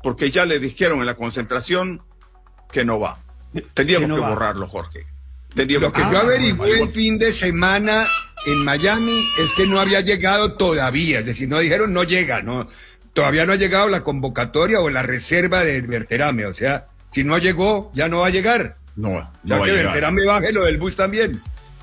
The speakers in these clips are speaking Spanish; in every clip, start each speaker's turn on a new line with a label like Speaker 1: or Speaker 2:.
Speaker 1: porque ya le dijeron en la concentración que no va. Tendríamos que borrarlo, Jorge.
Speaker 2: Lo que yo averigué el fin de semana en Miami es que no había llegado todavía, es decir, no dijeron no llega, no, todavía no ha llegado la convocatoria o la reserva de Berterame, o sea, si no llegó, ya no va a llegar.
Speaker 1: No
Speaker 2: ya
Speaker 1: va
Speaker 2: que
Speaker 1: a llegar.
Speaker 2: Berterame baje lo del bus también.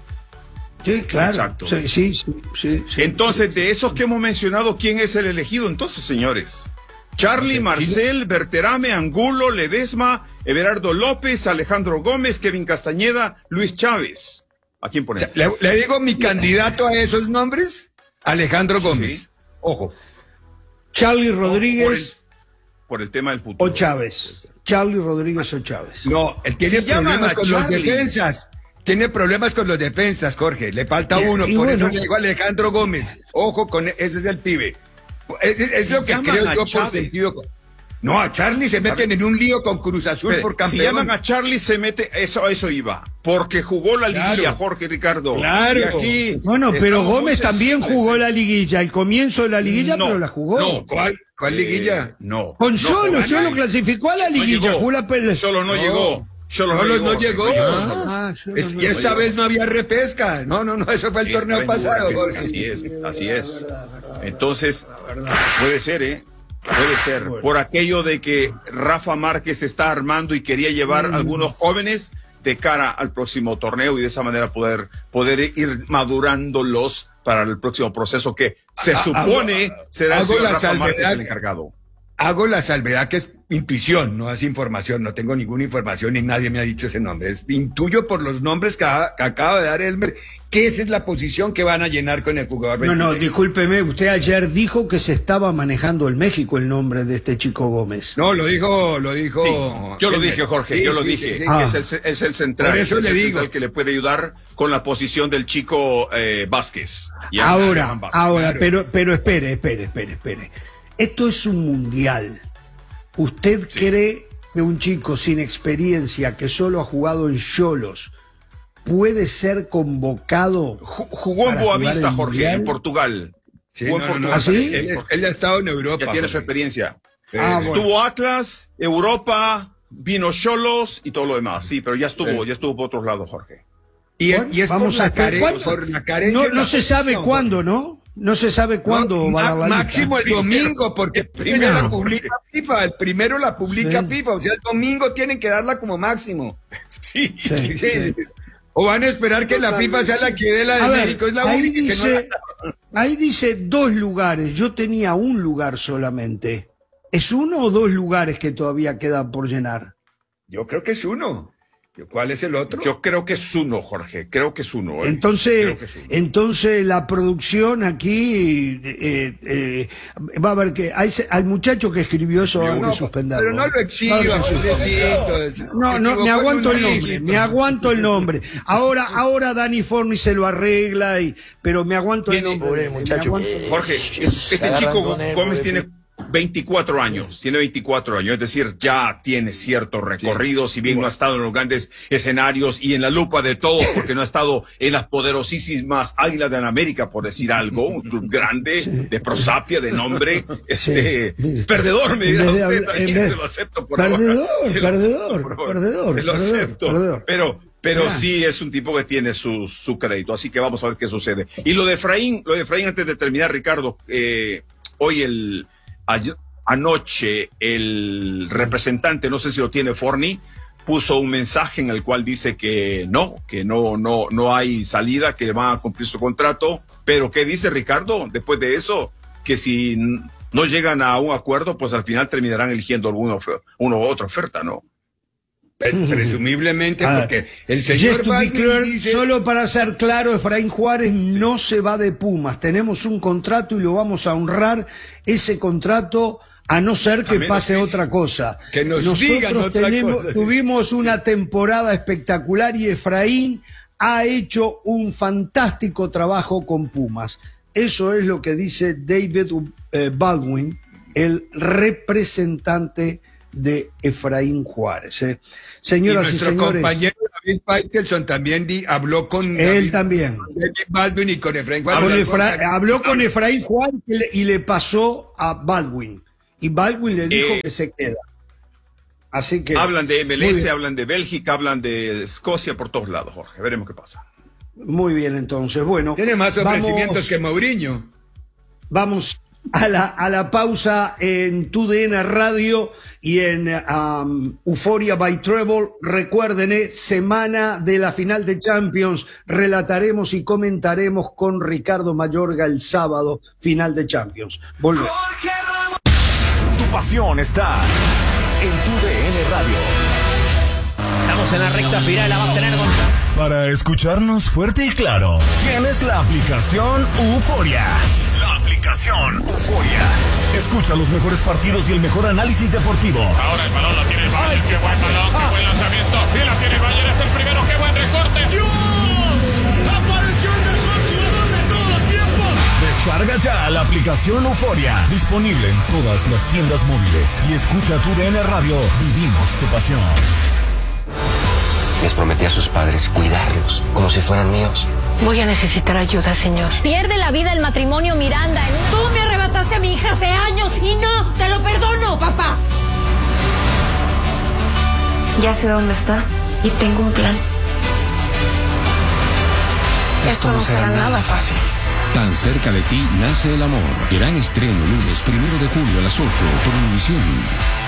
Speaker 3: Sí, claro.
Speaker 1: Exacto.
Speaker 3: Sí.
Speaker 1: Entonces, de esos que hemos mencionado, ¿quién es el elegido entonces, señores? Charlie, Marcel, Berterame, Angulo, Ledesma, Everardo López, Alejandro Gómez, Kevin Castañeda, Luis Chávez. ¿A quién ponemos?
Speaker 2: O sea, le digo mi candidato a esos nombres, Alejandro Gómez.
Speaker 1: Sí.
Speaker 2: Ojo.
Speaker 3: Charlie Rodríguez
Speaker 1: por el tema del futuro.
Speaker 3: o Chávez. Charlie Rodríguez o Chávez.
Speaker 2: No, él tiene
Speaker 1: Si llaman
Speaker 2: problemas
Speaker 1: a
Speaker 2: con
Speaker 1: Charlie.
Speaker 2: los defensas. Tiene problemas con los defensas, Jorge. Le falta uno,
Speaker 3: y
Speaker 2: por
Speaker 3: bueno,
Speaker 2: eso le digo a Alejandro Gómez. Ojo con ese es el pibe. Es
Speaker 1: Si
Speaker 2: lo que
Speaker 1: llaman
Speaker 2: creo
Speaker 1: a
Speaker 2: yo por
Speaker 1: Chávez.
Speaker 2: sentido. No, a Charlie se meten en un lío con Cruz Azul por campeón.
Speaker 1: Si llaman a Charlie, se mete. Eso iba. Porque jugó la liguilla,
Speaker 2: Claro.
Speaker 1: Jorge Ricardo.
Speaker 2: Claro.
Speaker 1: Y aquí
Speaker 3: Bueno, pero
Speaker 1: estamos muy
Speaker 3: Gómez también
Speaker 1: sensibles.
Speaker 3: jugó la liguilla, el comienzo de la liguilla,
Speaker 1: No,
Speaker 3: pero la jugó.
Speaker 1: no.
Speaker 2: ¿Cuál liguilla?
Speaker 1: No.
Speaker 3: Con
Speaker 1: no,
Speaker 3: Solo clasificó a la
Speaker 1: No
Speaker 3: liguilla,
Speaker 1: llegó.
Speaker 3: jugó la pelea.
Speaker 1: Solo no llegó. Solo
Speaker 2: no llegó.
Speaker 3: Solo
Speaker 2: Y esta vez no había repesca. No, eso fue el torneo pasado, Jorge.
Speaker 1: Así es. Entonces, puede ser, ¿eh? Puede ser. Por aquello de que Rafa Márquez está armando y quería llevar algunos jóvenes de cara al próximo torneo y de esa manera poder ir madurándolos para el próximo proceso que se supone será el señor Rafa Márquez el encargado.
Speaker 2: Hago la salvedad que es intuición, no es información, no tengo ninguna información y nadie me ha dicho ese nombre. Intuyo por los nombres que acaba de dar Elmer que esa es la posición que van a llenar con el jugador.
Speaker 3: No, discúlpeme, usted ayer dijo que se estaba manejando en México el nombre de este chico Gómez.
Speaker 2: No, lo dijo.
Speaker 1: Sí, yo lo dije, Jorge, yo lo dije.
Speaker 2: Sí.
Speaker 1: Es el central.
Speaker 2: Por eso
Speaker 1: es
Speaker 2: le
Speaker 1: el
Speaker 2: digo.
Speaker 1: central que le puede ayudar con la posición del chico Vázquez.
Speaker 3: Ahora,
Speaker 1: claro.
Speaker 3: pero espere. Esto es un mundial. ¿Usted cree que un chico sin experiencia que solo ha jugado en Xolos puede ser convocado?
Speaker 1: Jugó en
Speaker 3: para
Speaker 1: Boavista,
Speaker 3: jugar el
Speaker 1: Jorge,
Speaker 3: Mundial?
Speaker 1: en Portugal.
Speaker 2: Sí,
Speaker 1: Jugó en Portugal.
Speaker 3: ¿Ah, sí?
Speaker 2: Él ha estado en Europa.
Speaker 1: Ya tiene su
Speaker 2: Jorge.
Speaker 1: experiencia.
Speaker 3: Bueno.
Speaker 1: Estuvo Atlas, Europa, vino Xolos y todo lo demás. Sí, pero ya estuvo por otros lados, Jorge.
Speaker 2: Y es
Speaker 3: Vamos
Speaker 2: por
Speaker 3: a
Speaker 2: la
Speaker 3: ver, ¿cuándo?
Speaker 2: por la carencia.
Speaker 3: No se sabe cuándo, ¿no? No se sabe cuándo va a dar la
Speaker 2: máximo
Speaker 3: lista.
Speaker 2: el domingo, porque el primero la publica FIFA, el primero la publica
Speaker 3: Sí.
Speaker 2: FIFA, o sea, el domingo tienen que darla como máximo.
Speaker 1: Sí.
Speaker 3: Sí.
Speaker 2: O van a esperar que la FIFA sea la que dé la
Speaker 3: A
Speaker 2: de
Speaker 3: ver,
Speaker 2: México, es la
Speaker 3: ahí
Speaker 2: única que no
Speaker 3: dice, ahí dice 2 lugares, yo tenía 1 lugar solamente. ¿Es 1 o 2 lugares que todavía quedan por llenar?
Speaker 2: Yo creo que es uno. ¿Cuál es el otro?
Speaker 1: Yo creo que es uno, Jorge. Creo que es uno.
Speaker 3: Entonces,
Speaker 1: Creo que es uno.
Speaker 3: entonces la producción aquí va a ver que hay muchacho que escribió eso, va a haber que suspenderlo.
Speaker 2: Pero no lo exhiban,
Speaker 3: Claro que sí.
Speaker 2: pobrecito.
Speaker 3: No, me aguanto el nombre, me aguanto el nombre. Ahora Dani Forni se lo arregla, pero me aguanto el nombre.
Speaker 4: Pobre muchacho que-
Speaker 1: Jorge, este
Speaker 4: agarran
Speaker 1: chico
Speaker 4: con él,
Speaker 1: Gómez
Speaker 4: pobre
Speaker 1: tiene 24 años, es decir, ya tiene cierto recorrido, si bien no ha estado en los grandes escenarios y en la lupa de todos, porque no ha estado en las poderosísimas Águilas de América, por decir algo, un club grande, de prosapia, de nombre, perdedor, me dirá
Speaker 3: En vez de
Speaker 1: usted,
Speaker 3: hablar-
Speaker 1: también
Speaker 3: en vez-
Speaker 1: se lo acepto por
Speaker 3: Perdedor,
Speaker 1: ahora. Se lo acepto por ahora.
Speaker 3: perdedor,
Speaker 1: Se lo acepto,
Speaker 3: perdedor.
Speaker 1: pero
Speaker 3: Ya.
Speaker 1: sí es un tipo que tiene su crédito, así que vamos a ver qué sucede. Y lo de Efraín antes de terminar, Ricardo, hoy anoche el representante, no sé si lo tiene Forni, puso un mensaje en el cual dice que no hay salida, que van a cumplir su contrato, pero ¿qué dice Ricardo después de eso? Que si no llegan a un acuerdo, pues al final terminarán eligiendo una u otra oferta, ¿no?
Speaker 2: Presumiblemente,
Speaker 3: A ver,
Speaker 2: porque el
Speaker 3: Just
Speaker 2: señor
Speaker 3: to be
Speaker 2: Baldwin
Speaker 3: clear,
Speaker 2: dice...
Speaker 3: solo para ser claro, Efraín Juárez no se va de Pumas. Tenemos un contrato y lo vamos a honrar, ese contrato, a no ser que
Speaker 1: menos
Speaker 3: pase
Speaker 1: que-
Speaker 3: otra cosa.
Speaker 2: que nos digan otra cosa.
Speaker 3: Tuvimos una temporada espectacular y Efraín ha hecho un fantástico trabajo con Pumas. Eso es lo que dice David Baldwin, el representante de Efraín Juárez. Señoras y
Speaker 2: nuestro
Speaker 3: señores,
Speaker 2: compañero David Faitelson también habló con
Speaker 3: él también.
Speaker 2: David Baldwin y con Efraín Juárez.
Speaker 3: Habló con Efraín Juárez y le pasó a Baldwin. y Baldwin le dijo que se queda. Así que
Speaker 1: hablan de MLS, hablan de Bélgica, hablan de Escocia, por todos lados, Jorge. Veremos qué pasa.
Speaker 3: Muy bien, entonces. Bueno,
Speaker 2: tiene más ofrecimientos que Mourinho.
Speaker 3: Vamos a la pausa en TUDN Radio y en Euphoria by Treble. Recuerden, semana de la final de Champions. Relataremos y comentaremos con Ricardo Mayorga el sábado, final de Champions. Volvemos.
Speaker 4: Tu pasión está en TUDN Radio.
Speaker 5: Estamos en la recta final, la va a obtener Gonzalo.
Speaker 4: Para escucharnos fuerte y claro, tienes la aplicación Euphoria. La aplicación Euphoria. Escucha los mejores partidos y el mejor análisis deportivo.
Speaker 6: Ahora el balón la tiene el Bayern. Qué buen balón, qué buen lanzamiento. Y la tiene el Bayern, es el primero. Qué buen recorte.
Speaker 7: ¡Dios! ¡Apareció el mejor jugador de todos los tiempos!
Speaker 4: Descarga ya la aplicación Euphoria. Disponible en todas las tiendas móviles. Y escucha TUDN Radio. Vivimos tu pasión.
Speaker 8: Les prometí a sus padres cuidarlos como si fueran míos.
Speaker 9: Voy a necesitar ayuda, señor.
Speaker 10: Pierde la vida el matrimonio Miranda.
Speaker 9: Tú me arrebataste a mi hija hace años y no te lo perdono, papá.
Speaker 10: Ya sé dónde está y tengo un plan. Esto no será nada fácil.
Speaker 11: Tan cerca de ti nace el amor. Gran estreno lunes 1 de julio a las 8 por Univisión.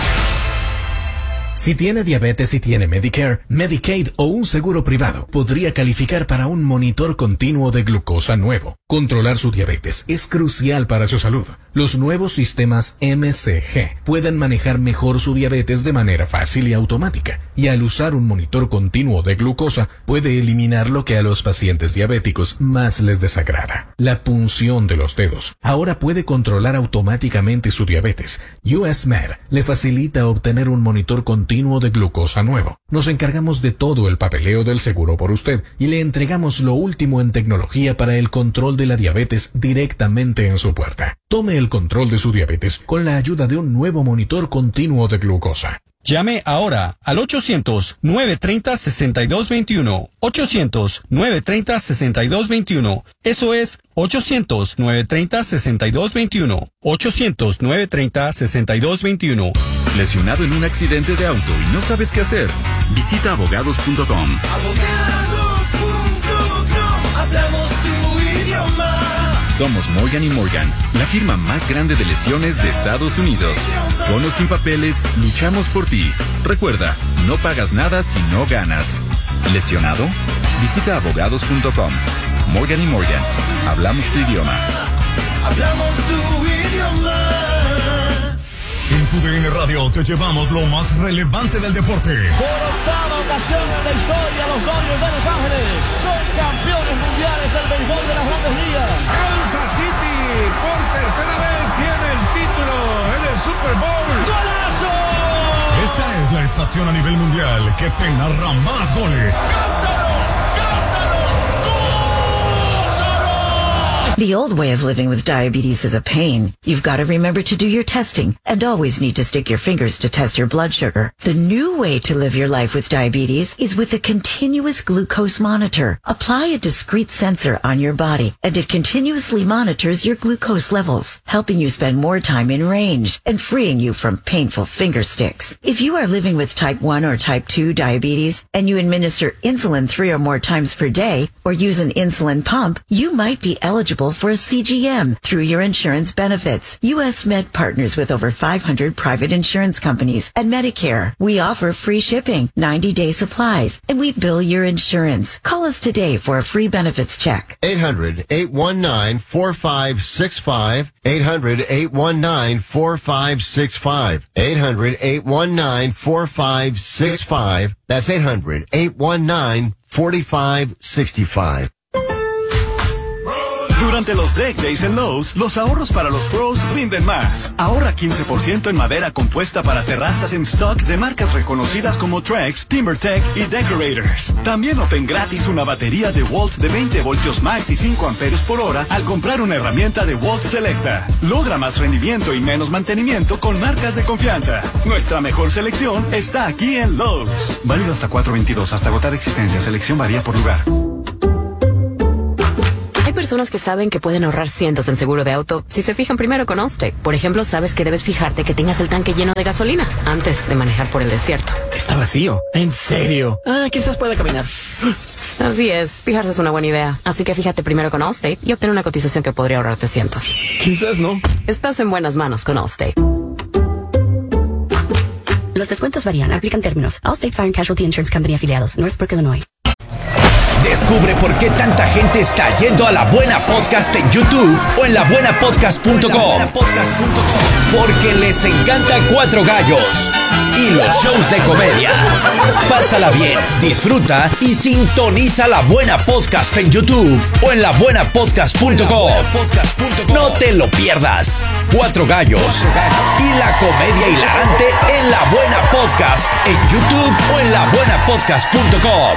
Speaker 12: Si tiene diabetes y tiene Medicare, Medicaid o un seguro privado, podría calificar para un monitor continuo de glucosa nuevo. Controlar su diabetes es crucial para su salud. Los nuevos sistemas MCG pueden manejar mejor su diabetes de manera fácil y automática. Y al usar un monitor continuo de glucosa, puede eliminar lo que a los pacientes diabéticos más les desagrada: la punción de los dedos. Ahora puede controlar automáticamente su diabetes. US Med le facilita obtener un monitor continuo de glucosa nuevo. Nos encargamos de todo el papeleo del seguro por usted y le entregamos lo último en tecnología para el control de la diabetes directamente en su puerta. Tome el control de su diabetes con la ayuda de un nuevo monitor continuo de glucosa.
Speaker 13: Llame ahora al 800-930-6221. 800-930-6221. Eso es 800-930-6221. 800-930-6221.
Speaker 14: ¿Lesionado en un accidente de auto y no sabes qué hacer? Visita abogados.com.
Speaker 7: Abogados.com. Hablamos tu idioma.
Speaker 14: Somos Morgan & Morgan, la firma más grande de lesiones de Estados Unidos. Con o sin papeles, luchamos por ti. Recuerda, no pagas nada si no ganas. ¿Lesionado? Visita abogados.com. Morgan & Morgan, hablamos tu idioma.
Speaker 7: Hablamos tu idioma.
Speaker 4: En TUDN Radio te llevamos lo más relevante del deporte.
Speaker 15: Por octava ocasión en la historia, los Dodgers de Los Ángeles son campeones mundiales del béisbol de las Grandes Ligas.
Speaker 6: Kansas City por tercera vez tiene el título en el Super Bowl.
Speaker 7: ¡Golazo!
Speaker 4: Esta es la estación a nivel mundial que te narra más goles.
Speaker 7: ¡Cántalo!
Speaker 16: The old way of living with diabetes is a pain. You've got to remember to do your testing and always need to stick your fingers to test your blood sugar. The new way to live your life with diabetes is with a continuous glucose monitor. Apply a discrete sensor on your body and it continuously monitors your glucose levels, helping you spend more time in range and freeing you from painful finger sticks. If you are living with type 1 or type 2 diabetes and you administer insulin 3 or more times per day or use an insulin pump, you might be eligible for a CGM through your insurance benefits. US Med partners with over 500 private insurance companies and Medicare. We offer free shipping, 90-day supplies, and we bill your insurance. Call us today for a free benefits check.
Speaker 17: 800-819-4565. 800-819-4565. 800-819-4565. That's 800-819-4565.
Speaker 18: Durante los Deck Days en Lowe's, los ahorros para los pros rinden más. Ahorra 15% en madera compuesta para terrazas en stock de marcas reconocidas como Trex, TimberTech y Decorators. También obtén gratis una batería de Walt de 20 voltios max y 5 amperios por hora al comprar una herramienta de Walt Selecta. Logra más rendimiento y menos mantenimiento con marcas de confianza. Nuestra mejor selección está aquí en Lowe's. Válido hasta 4/22, hasta agotar existencia. Selección varía por lugar.
Speaker 19: personas que saben que pueden ahorrar cientos en seguro de auto si se fijan primero con Allstate. Por ejemplo, sabes que debes fijarte que tengas el tanque lleno de gasolina antes de manejar por el desierto.
Speaker 5: Está vacío. ¿En serio? Quizás pueda caminar.
Speaker 19: Así es, fijarse es una buena idea. Así que fíjate primero con Allstate y obtén una cotización que podría ahorrarte cientos.
Speaker 5: Quizás no.
Speaker 19: Estás en buenas manos con Allstate.
Speaker 20: Los descuentos varían, aplican términos. Allstate Fire and Casualty Insurance Company afiliados, Northbrook, Illinois.
Speaker 21: Descubre por qué tanta gente está yendo a La Buena Podcast en YouTube o en labuenapodcast.com. Porque les encanta Cuatro Gallos y los shows de comedia. Pásala bien, disfruta y sintoniza La Buena Podcast en YouTube o en labuenapodcast.com. No te lo pierdas. Cuatro Gallos y la comedia hilarante en La Buena Podcast en YouTube o en labuenapodcast.com.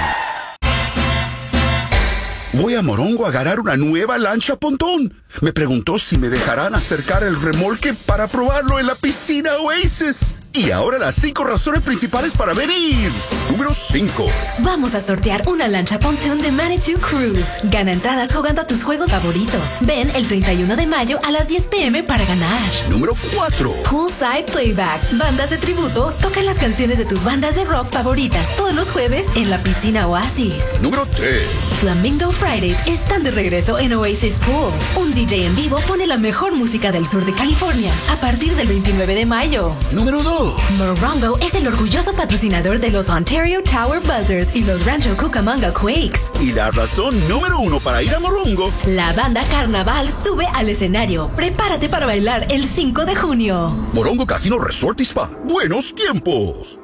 Speaker 22: Voy a Morongo a agarrar una nueva lancha pontón. Me preguntó si me dejarán acercar el remolque para probarlo en la piscina Oasis. Y ahora las 5 razones principales para venir. Número 5.
Speaker 23: Vamos a sortear una lancha pontoon de Manitou Cruise. Gana entradas jugando a tus juegos favoritos. Ven el 31 de mayo a las 10 p.m. para ganar.
Speaker 22: Número 4.
Speaker 23: Poolside Playback. Bandas de tributo tocan las canciones de tus bandas de rock favoritas todos los jueves en la piscina Oasis.
Speaker 22: Número 3.
Speaker 23: Flamingo Fridays están de regreso en Oasis Pool. Un DJ en vivo pone la mejor música del sur de California a partir del 29 de mayo.
Speaker 22: Número 2.
Speaker 23: Morongo es el orgulloso patrocinador de los Ontario Tower Buzzers y los Rancho Cucamonga Quakes.
Speaker 22: Y la razón número 1 para ir a Morongo.
Speaker 23: La banda Carnaval sube al escenario. Prepárate para bailar el 5 de junio.
Speaker 22: Morongo Casino Resort y Spa. ¡Buenos tiempos!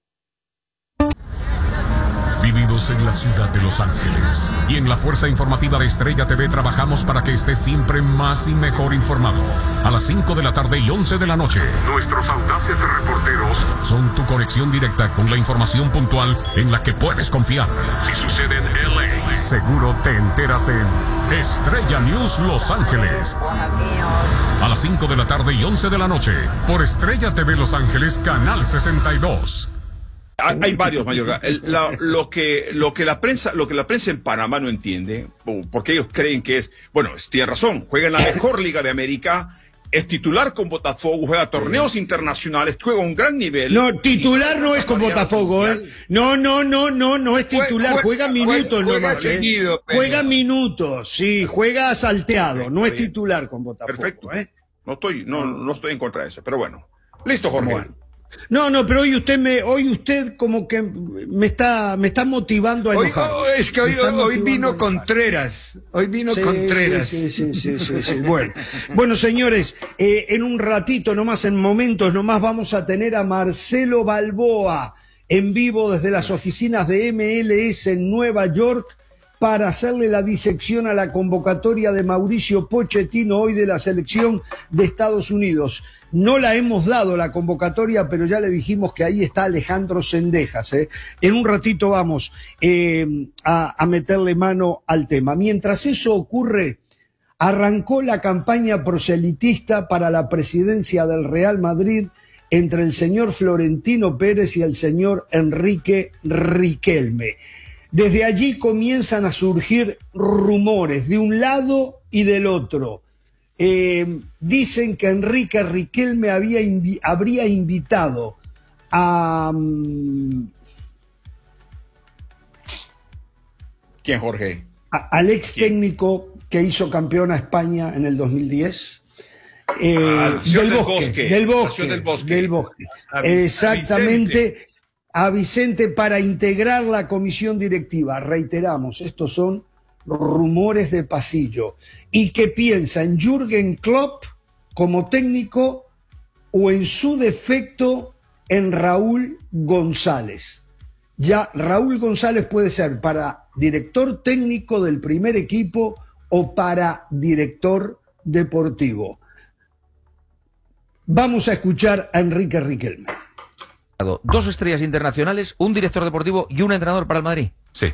Speaker 24: Vividos en la ciudad de Los Ángeles. Y en la Fuerza Informativa de Estrella TV trabajamos para que estés siempre más y mejor informado. A las 5 de la tarde y 11 de la noche. Nuestros audaces reporteros son tu conexión directa con la información puntual en la que puedes confiar. Si sucede en LA, seguro te enteras en Estrella News Los Ángeles. A las 5 de la tarde y 11 de la noche. Por Estrella TV Los Ángeles, Canal 62.
Speaker 1: Hay varios, Mayorga. Lo que la prensa en Panamá no entiende, porque ellos creen que es, bueno, tiene razón, juega en la mejor liga de América, es titular con Botafogo, juega torneos internacionales, juega a un gran nivel.
Speaker 3: No, titular no es con Botafogo, ¿eh? No es titular, juega minutos nomás.
Speaker 2: Seguido,
Speaker 3: juega minutos, sí, juega salteado, no es titular con Botafogo.
Speaker 1: Perfecto. No estoy en contra de eso, pero bueno. Listo, Jorge.
Speaker 3: Bueno. No, pero hoy usted como que me está motivando a enojar.
Speaker 2: Es que hoy vino Contreras. Hoy vino Contreras.
Speaker 3: Sí. Bueno, señores, en un ratito nomás, en momentos nomás, vamos a tener a Marcelo Balboa en vivo desde las oficinas de MLS en Nueva York para hacerle la disección a la convocatoria de Mauricio Pochettino hoy de la selección de Estados Unidos. No la hemos dado la convocatoria, pero ya le dijimos que ahí está Alejandro Cendejas. En un ratito vamos a meterle mano al tema. Mientras eso ocurre, arrancó la campaña proselitista para la presidencia del Real Madrid entre el señor Florentino Pérez y el señor Enrique Riquelme. Desde allí comienzan a surgir rumores de un lado y del otro. Dicen que Enrique Riquelme habría invitado a...
Speaker 1: ¿Quién, Jorge?
Speaker 3: Al ex técnico que hizo campeón a España en el 2010. Del Bosque. Exactamente. A Vicente para integrar la comisión directiva. Reiteramos, estos son rumores de pasillo. ¿Y qué piensa en Jürgen Klopp como técnico o en su defecto en Raúl González? Ya Raúl González puede ser para director técnico del primer equipo o para director deportivo. Vamos a escuchar a Enrique Riquelme.
Speaker 5: 2 estrellas internacionales, un director deportivo y un entrenador para el Madrid.
Speaker 25: Sí.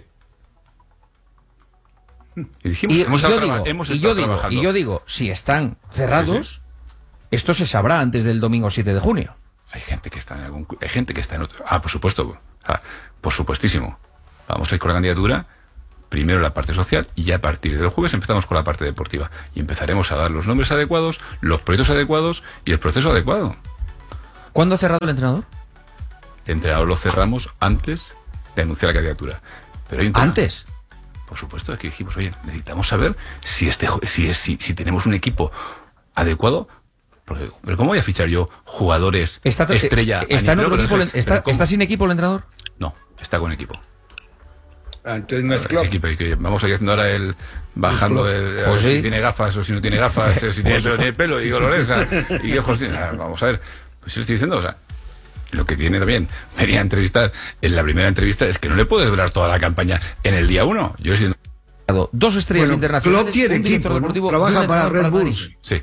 Speaker 25: Y dijimos,
Speaker 5: yo digo, si están cerrados, esto se sabrá antes del domingo 7 de junio.
Speaker 25: Hay gente que está en algún, hay gente que está en otro. Por supuesto. Por supuestísimo. Vamos a ir con la candidatura, primero la parte social y ya a partir del jueves empezamos con la parte deportiva. Y empezaremos a dar los nombres adecuados, los proyectos adecuados y el proceso adecuado.
Speaker 5: ¿Cuándo ha cerrado el entrenador?
Speaker 25: El entrenador lo cerramos antes de anunciar la candidatura. Pero hay un tema.
Speaker 5: ¿Antes?
Speaker 25: Por supuesto, es que dijimos, oye, necesitamos saber si tenemos un equipo adecuado. Pero ¿cómo voy a fichar yo jugadores estrella?
Speaker 5: ¿Está sin equipo el entrenador?
Speaker 25: No, está con equipo.
Speaker 2: Entonces no es Klopp.
Speaker 25: Vamos a ir haciendo ahora bajando
Speaker 5: pues
Speaker 25: si
Speaker 5: sí.
Speaker 25: tiene gafas o si no tiene gafas, si tiene pelo, tiene pelo, y Lorenza, y qué ojos tiene. Vamos a ver, pues sí lo estoy diciendo, o sea, lo que tiene también, venía a entrevistar, en la primera entrevista, es que no le puedes ver toda la campaña en el día 1. Yo he sido...
Speaker 5: 2 estrellas internacionales.
Speaker 3: Klopp tiene equipo, ¿no? Trabaja para Red Bulls.
Speaker 25: Sí.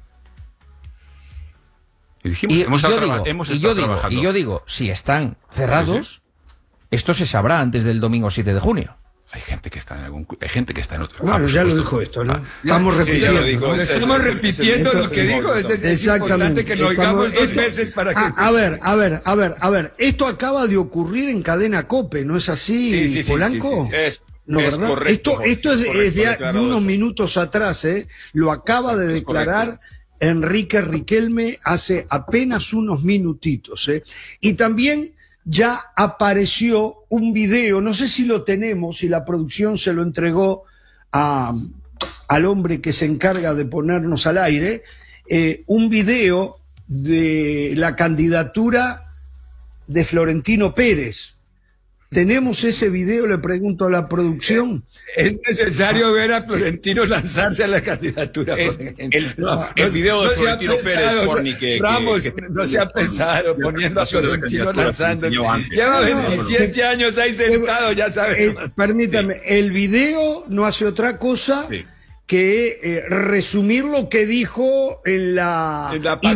Speaker 25: Y dijimos, hemos estado trabajando.
Speaker 5: Y yo digo, si están cerrados, esto se sabrá antes del domingo 7 de junio.
Speaker 25: Hay gente que está en otro.
Speaker 2: Bueno, ya lo dijo esto, ¿no? Estamos repitiendo. Estamos repitiendo lo que dijo. Es importante que lo oigamos 2 veces para que...
Speaker 3: A ver. Esto acaba de ocurrir en Cadena COPE, ¿no es así, Polanco?
Speaker 1: Sí.
Speaker 3: No, ¿verdad?
Speaker 1: Correcto,
Speaker 3: esto es de unos minutos atrás, Lo acaba de declarar Enrique Riquelme hace apenas unos minutitos, Y también ya apareció un video, no sé si lo tenemos, si la producción se lo entregó al hombre que se encarga de ponernos al aire, un video de la candidatura de Florentino Pérez. ¿Tenemos ese video? Le pregunto a la producción.
Speaker 2: Es necesario ver a Florentino lanzarse a la candidatura.
Speaker 1: El video de Florentino Pérez, Forni,
Speaker 2: Ramos, no se ha pensado poniendo a Florentino lanzando. Lleva 27 años ahí sentado, ya sabes.
Speaker 3: Permítame, el video no hace otra cosa que resumir lo que dijo en la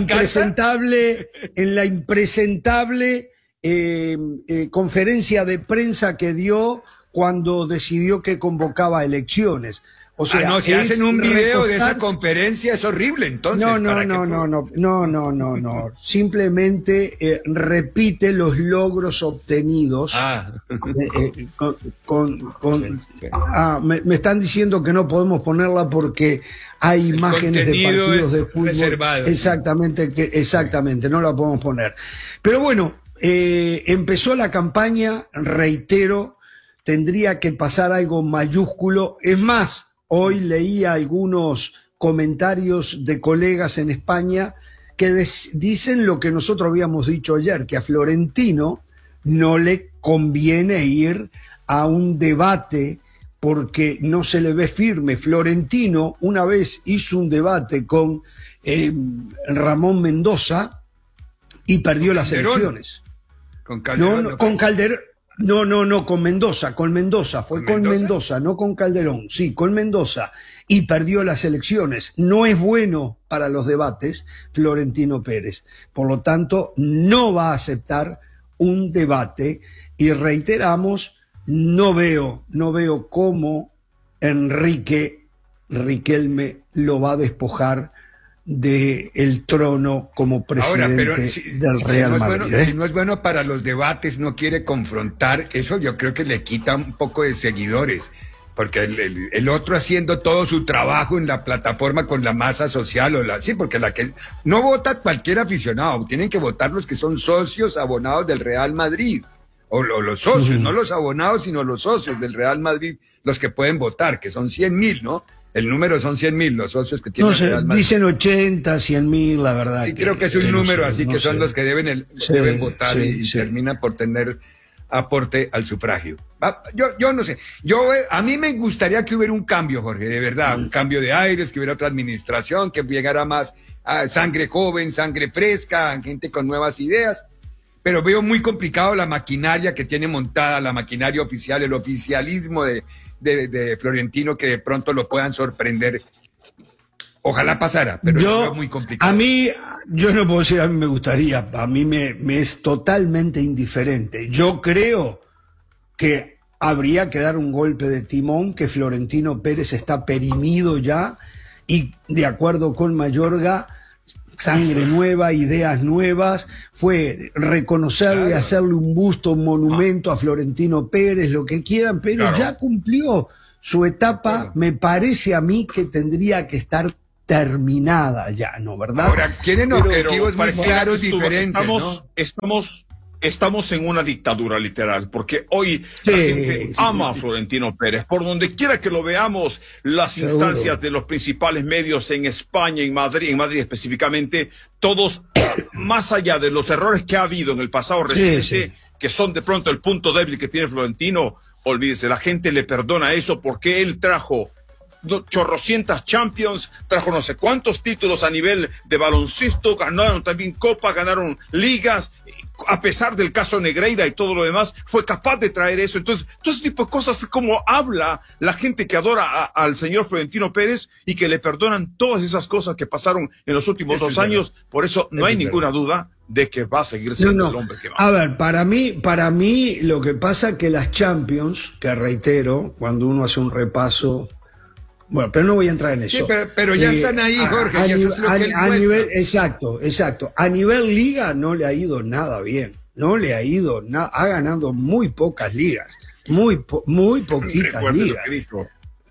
Speaker 3: impresentable conferencia de prensa que dio cuando decidió que convocaba elecciones. O sea,
Speaker 2: si hacen un video de esa conferencia es horrible, entonces.
Speaker 3: No. Simplemente repite los logros obtenidos. Me están diciendo que no podemos ponerla porque hay imágenes de partidos de fútbol.
Speaker 2: Reservado.
Speaker 3: Exactamente, no la podemos poner. Pero bueno, empezó la campaña, reitero, tendría que pasar algo mayúsculo. Es más, hoy leía algunos comentarios de colegas en España que dicen lo que nosotros habíamos dicho ayer, que a Florentino no le conviene ir a un debate porque no se le ve firme. Florentino una vez hizo un debate con Ramón Mendoza y perdió las elecciones.
Speaker 2: Con Calderón.
Speaker 3: Con Calderón. No, con Mendoza, fue con Mendoza, no con Calderón, sí, con Mendoza, y perdió las elecciones. No es bueno para los debates Florentino Pérez, por lo tanto no va a aceptar un debate y reiteramos, no veo cómo Riquelme lo va a despojar del trono como presidente del Real Madrid.
Speaker 2: Si no es bueno para los debates, no quiere confrontar, eso yo creo que le quita un poco de seguidores, porque el otro haciendo todo su trabajo en la plataforma con la masa social, porque la que no vota cualquier aficionado, tienen que votar los que son socios abonados del Real Madrid, o los socios, no los abonados, sino los socios del Real Madrid, los que pueden votar, que son 100.000, ¿no? El número son 100.000 los socios que tienen.
Speaker 3: No sé, dicen 80, 100.000, la verdad.
Speaker 2: Sí, creo que es un número así, que son los que deben votar y terminan por tener aporte al sufragio. Yo no sé. A mí me gustaría que hubiera un cambio, Jorge, de verdad, un cambio de aires, que hubiera otra administración, que llegara más sangre joven, sangre fresca, gente con nuevas ideas. Pero veo muy complicado la maquinaria que tiene montada, la maquinaria oficial, el oficialismo de Florentino, que de pronto lo puedan sorprender. Ojalá pasara, pero yo veo muy complicado.
Speaker 3: A mí, yo no puedo decir, a mí me gustaría, a mí me es totalmente indiferente. Yo creo que habría que dar un golpe de timón, que Florentino Pérez está perimido ya, y de acuerdo con Mayorga, sangre nueva, ideas nuevas, fue reconocerle, hacerle un busto, un monumento a Florentino Pérez, lo que quieran, pero ya cumplió su etapa me parece a mí que tendría que estar terminada ya, ¿no? ¿Verdad?
Speaker 2: Ahora, tienen objetivos muy claros, diferentes,
Speaker 1: Estamos en una dictadura literal, porque hoy la gente ama a Florentino Pérez. Por donde quiera que lo veamos, las instancias de los principales medios en España, en Madrid específicamente, todos, más allá de los errores que ha habido en el pasado reciente, que son de pronto el punto débil que tiene Florentino, olvídese, la gente le perdona eso porque él trajo chorrocientas Champions, trajo no sé cuántos títulos a nivel de baloncesto, ganaron también Copa, ganaron ligas, a pesar del caso Negreira y todo lo demás, fue capaz de traer eso. Entonces, todo ese tipo de cosas, como habla la gente que adora al señor Florentino Pérez y que le perdonan todas esas cosas que pasaron en los últimos 2 años. Por eso no hay ninguna duda de que va a seguir siendo el hombre que va.
Speaker 3: A ver, para mí lo que pasa que las Champions, que reitero, cuando uno hace un repaso, bueno, pero no voy a entrar en eso.
Speaker 2: Sí, pero ya están ahí, Jorge, y eso es lo que él muestra.
Speaker 3: Nivel, exacto. A nivel liga no le ha ido nada bien. No le ha ido nada. Ha ganado muy pocas ligas. Muy poquitas ligas.
Speaker 1: Lo que dijo.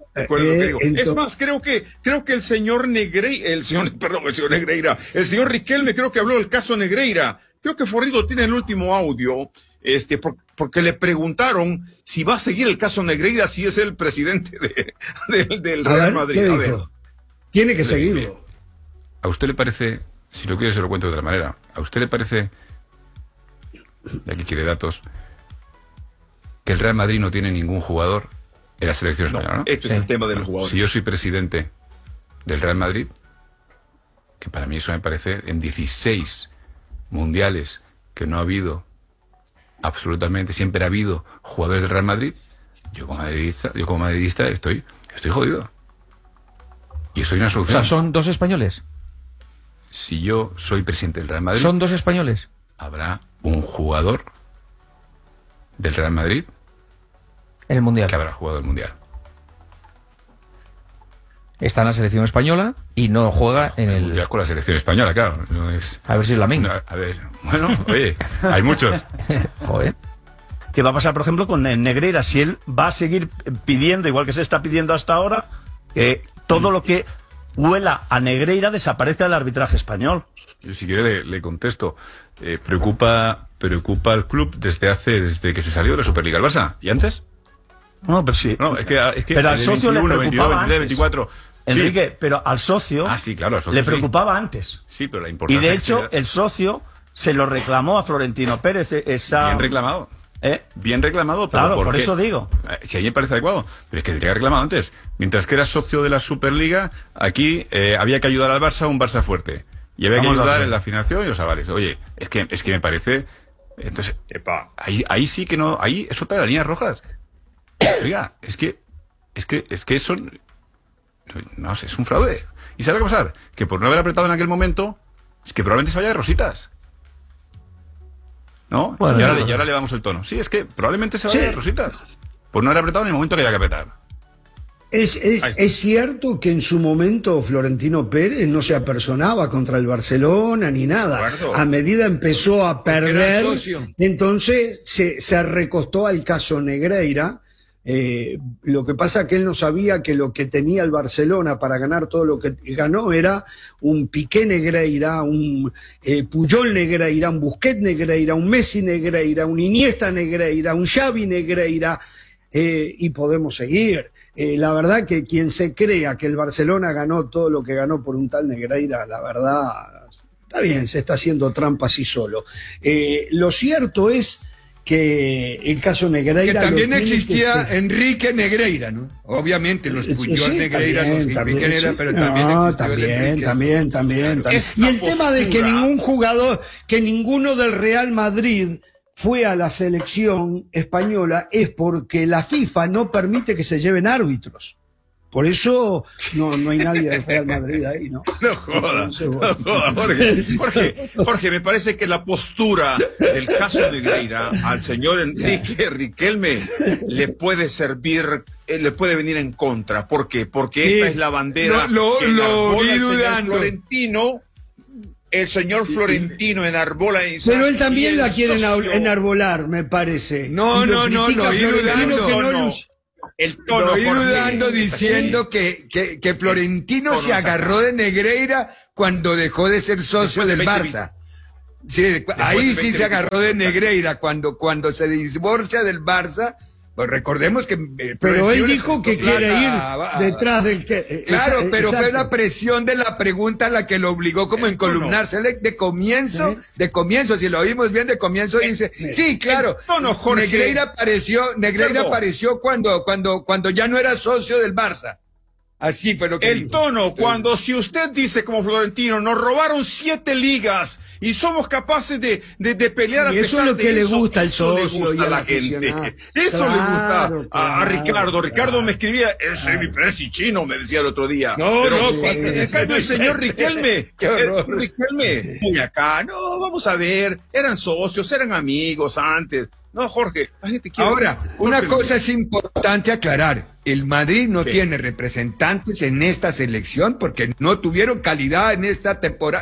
Speaker 1: Es más, creo que el señor Negreira, el señor Riquelme, creo que habló del caso Negreira. Creo que Forrido tiene el último audio, porque le preguntaron si va a seguir el caso Negreira, si es el presidente del Real Madrid.
Speaker 3: A ver. Tiene que seguirlo.
Speaker 25: ¿A usted le parece, si lo quiere se lo cuento de otra manera, a usted le parece, de aquí quiere datos, que el Real Madrid no tiene ningún jugador en la selección española, ¿no?
Speaker 1: Este es el tema de los jugadores.
Speaker 25: Si yo soy presidente del Real Madrid, que para mí eso me parece, en 16 mundiales que no ha habido absolutamente, siempre ha habido jugadores del Real Madrid, yo como madridista estoy jodido. Y eso hay una solución.
Speaker 5: O sea, ¿son 2 españoles?
Speaker 25: Si yo soy presidente del Real Madrid,
Speaker 5: ¿son 2 españoles?
Speaker 25: Habrá un jugador del Real Madrid
Speaker 5: en el Mundial,
Speaker 25: que habrá jugado el Mundial.
Speaker 5: Está en la selección española y no juega en el
Speaker 25: Mundial con la selección española, claro. No es...
Speaker 5: A ver si es la misma.
Speaker 25: No, a ver, bueno, oye, hay muchos.
Speaker 5: Joder.
Speaker 8: ¿Qué va a pasar, por ejemplo, con Negreira? Si él va a seguir pidiendo, igual que se está pidiendo hasta ahora, que todo lo que huela a Negreira desaparezca del arbitraje español.
Speaker 25: Yo, si quiere, le contesto. Preocupa al club desde que se salió de la Superliga. ¿El Barça? ¿Y antes?
Speaker 8: No, pero sí.
Speaker 25: No, es que
Speaker 8: pero al socio 21, le preocupaba
Speaker 25: 22, 24.
Speaker 8: Enrique,
Speaker 25: sí.
Speaker 8: Pero al socio,
Speaker 25: claro, al socio
Speaker 8: le preocupaba antes.
Speaker 25: Sí, pero la importancia.
Speaker 8: Y de hecho, el socio se lo reclamó a Florentino Pérez.
Speaker 25: Bien reclamado. Bien reclamado, pero
Speaker 8: claro, por eso digo.
Speaker 25: Si a mí me parece adecuado, pero es que tendría que haber reclamado antes. Mientras que era socio de la Superliga, aquí había que ayudar al Barça a un Barça fuerte. Y había que ayudar en la financiación y los avales. Oye, es que me parece. Entonces, ahí sí que no. Ahí es otra de las líneas rojas. Oiga, es que eso. No sé, es un fraude. ¿Y sabe qué va a pasar? Que por no haber apretado en aquel momento, es que probablemente se vaya de rositas. ¿No? Bueno, y ahora le damos el tono. Sí, es que probablemente se vaya de rositas. Por no haber apretado en el momento que había que apretar.
Speaker 3: Es cierto que en su momento Florentino Pérez no se apersonaba contra el Barcelona ni nada. A medida empezó a perder, entonces se recostó al caso Negreira. Lo que pasa es que él no sabía que lo que tenía el Barcelona para ganar todo lo que ganó era un Piqué Negreira, un Puyol Negreira, un Busquets Negreira, un Messi Negreira, un Iniesta Negreira, un Xavi Negreira, y podemos seguir. La verdad que quien se crea que el Barcelona ganó todo lo que ganó por un tal Negreira, la verdad, está bien, se está haciendo trampa así solo. Lo cierto es que el caso Negreira...
Speaker 2: Que también existía Enrique Negreira, ¿no? Obviamente, los Puyol Negreira, los Enrique Negreira, pero también
Speaker 3: también. Y el tema de que ningún jugador, que ninguno del Real Madrid fue a la selección española es porque la FIFA no permite que se lleven árbitros. Por eso no hay nadie del Real Madrid ahí, ¿no?
Speaker 1: No joda, Jorge, me parece que la postura del caso Negreira al señor Enrique Riquelme le puede servir, le puede venir en contra. ¿Por qué? Porque esta es la bandera que enarbola el señor Florentino. El señor Florentino enarbola esa.
Speaker 3: Pero él también la quiere enarbolar, me parece.
Speaker 2: No.
Speaker 1: El tono,
Speaker 2: Lo iba
Speaker 1: Jorge.
Speaker 2: dando diciendo que Florentino se agarró de Negreira cuando dejó de ser socio del Barça. Sí, ahí sí se agarró de Negreira cuando se divorcia del Barça. Pues recordemos que...
Speaker 3: Pero él dijo que quiere ir detrás del que...
Speaker 2: Claro, pero
Speaker 3: exacto.
Speaker 2: fue la presión de la pregunta la que lo obligó como a encolumnarse. De comienzo, si lo oímos bien, de comienzo dice, sí, claro,
Speaker 1: Jorge.
Speaker 2: Negreira apareció cuando ya no era socio del Barça. Así fue lo que
Speaker 1: el
Speaker 2: dijo.
Speaker 1: tono, cuando si usted dice como Florentino, nos robaron 7 ligas y somos capaces de pelear a pesar de eso.
Speaker 3: Eso es lo que le gusta al socio
Speaker 1: le gusta
Speaker 3: y
Speaker 1: a
Speaker 3: al
Speaker 1: la gente.
Speaker 3: aficionado.
Speaker 1: Eso le gusta a
Speaker 3: Claro.
Speaker 1: Ricardo. Ricardo me escribía, ese es mi presi chino, me decía el otro día.
Speaker 2: No,
Speaker 1: en cambio el señor Riquelme,
Speaker 2: Qué horror.
Speaker 1: Riquelme, muy acá, no, vamos a ver, eran socios, eran amigos antes. No, Jorge, la gente quiere...
Speaker 2: Ahora, una cosa es importante aclarar. El Madrid no tiene representantes en esta selección porque no tuvieron calidad en esta temporada.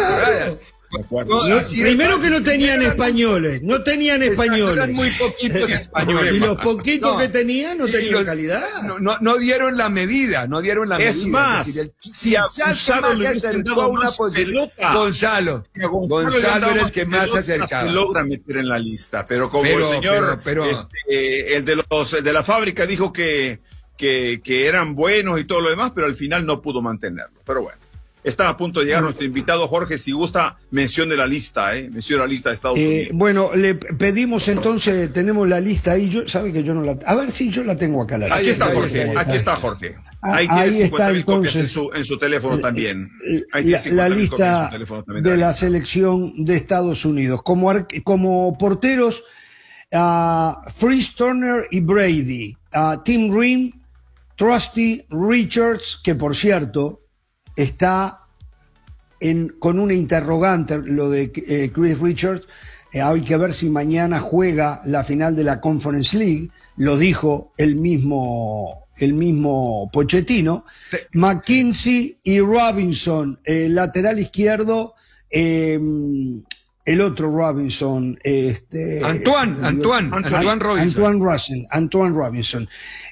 Speaker 3: Primero que no tenían españoles,
Speaker 2: Eran muy poquitos españoles.
Speaker 3: Y los poquitos que tenían no tenían calidad.
Speaker 2: No dieron la medida,
Speaker 1: Es más,
Speaker 2: si a Gonzalo se acercó a una posición, Gonzalo era el que más se acercaba.
Speaker 1: Se logra meter en la lista, pero como el señor, el de la fábrica dijo que eran buenos y todo lo demás, pero al final no pudo mantenerlo. Pero bueno. Está a punto de llegar nuestro invitado Jorge, si gusta, mencione la lista, mencione la lista de Estados Unidos.
Speaker 3: Bueno, le pedimos entonces, tenemos la lista ahí, sabe que yo no la... A ver si yo la tengo acá.
Speaker 1: Aquí está Jorge. Ahí tiene 50.000 copias en su teléfono también.
Speaker 3: La lista de la selección de Estados Unidos. Como porteros, Fritz Turner y Brady, Tim Ream, Trusty Richards, que por cierto está con una interrogante lo de Chris Richards. Hay que ver si mañana juega la final de la Conference League, lo dijo el mismo Pochettino. McKinsey y Robinson, lateral izquierdo, el otro Robinson, Antoine Robinson.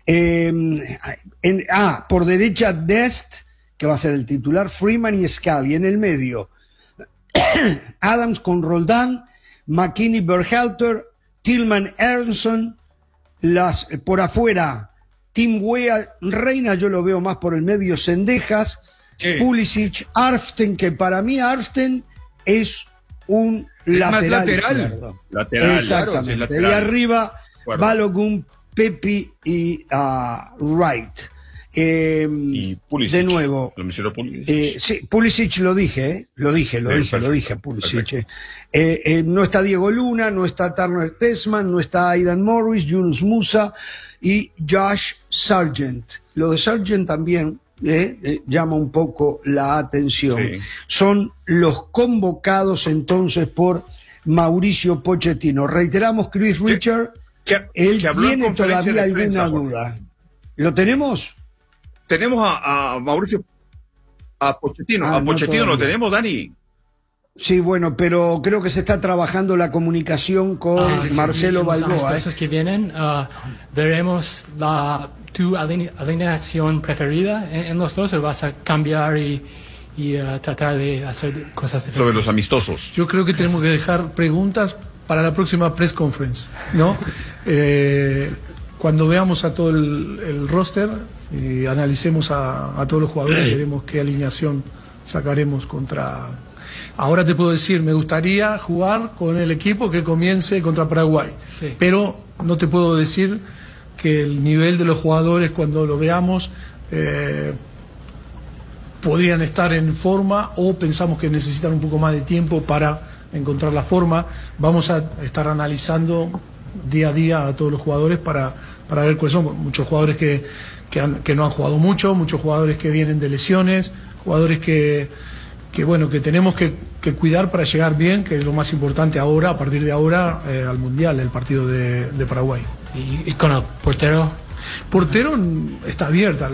Speaker 3: Por derecha Dest, que va a ser el titular, Freeman y Scully. En el medio, Adams con Roldán, McKinney, Berhalter, Tillman, Ernson. Por afuera, Tim Weah, Reina, yo lo veo más por el medio, Cendejas, Pulisic, Arften, que para mí Arften es un lateral. Exactamente.
Speaker 1: Claro, sí, lateral.
Speaker 3: Y arriba, Balogun, Pepi y Wright.
Speaker 1: Y Pulisic.
Speaker 3: De nuevo.
Speaker 1: Pulisic.
Speaker 3: Pulisic lo dije, Pulisic. No está Diego Luna, no está Turner Tessman, no está Aidan Morris, Yunus Musa y Josh Sargent. Lo de Sargent también llama un poco la atención. Sí. Son los convocados entonces por Mauricio Pochettino. Reiteramos, Chris Richard, él tiene todavía alguna duda. ¿Lo tenemos?
Speaker 1: Tenemos a Mauricio, a Pochettino. A Pochettino lo tenemos, Dani.
Speaker 3: Sí, bueno, pero creo que se está trabajando la comunicación con Marcelo Balboa.
Speaker 9: Los que vienen, veremos tu alineación preferida en los dos, o vas a cambiar y tratar de hacer cosas diferentes.
Speaker 1: Sobre los amistosos.
Speaker 10: Yo creo que tenemos que dejar preguntas para la próxima press conference, ¿no? Cuando veamos a todo el roster y analicemos a todos los jugadores, veremos qué alineación sacaremos contra... Ahora te puedo decir, me gustaría jugar con el equipo que comience contra Paraguay, pero no te puedo decir que el nivel de los jugadores cuando lo veamos podrían estar en forma, o pensamos que necesitan un poco más de tiempo para encontrar la forma. Vamos a estar analizando día a día a todos los jugadores para ver cuáles son. Muchos jugadores que no han jugado mucho, muchos jugadores que vienen de lesiones, jugadores que tenemos que cuidar para llegar bien, que es lo más importante ahora, a partir de ahora, al Mundial, el partido de Paraguay.
Speaker 9: ¿Y con el portero?
Speaker 10: Portero está abierta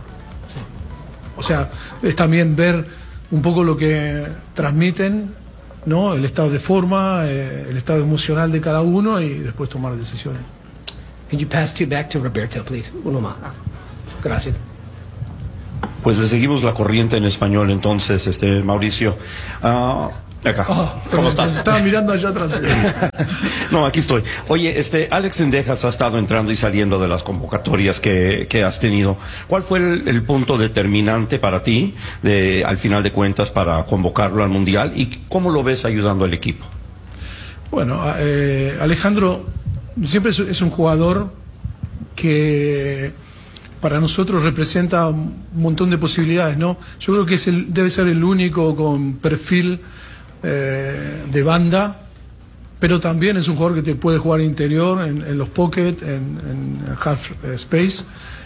Speaker 10: o sea, es también ver un poco lo que transmiten, ¿no? El estado de forma, el estado emocional de cada uno, y después tomar decisiones.
Speaker 11: Could you pass two back to Roberto, please? Uno más. Gracias.
Speaker 12: Pues le seguimos la corriente en español, entonces, Mauricio. Acá. ¿Cómo estás?
Speaker 10: Estaba mirando allá atrás.
Speaker 12: No, aquí estoy. Oye, Alex Cendejas ha estado entrando y saliendo de las convocatorias que has tenido. ¿Cuál fue el punto determinante para ti, al final de cuentas, para convocarlo al Mundial? ¿Y cómo lo ves ayudando al equipo?
Speaker 10: Bueno, Alejandro siempre es un jugador que para nosotros representa un montón de posibilidades, ¿no? Yo creo que debe ser el único con perfil de banda, pero también es un jugador que te puede jugar interior, en los pocket, en half space.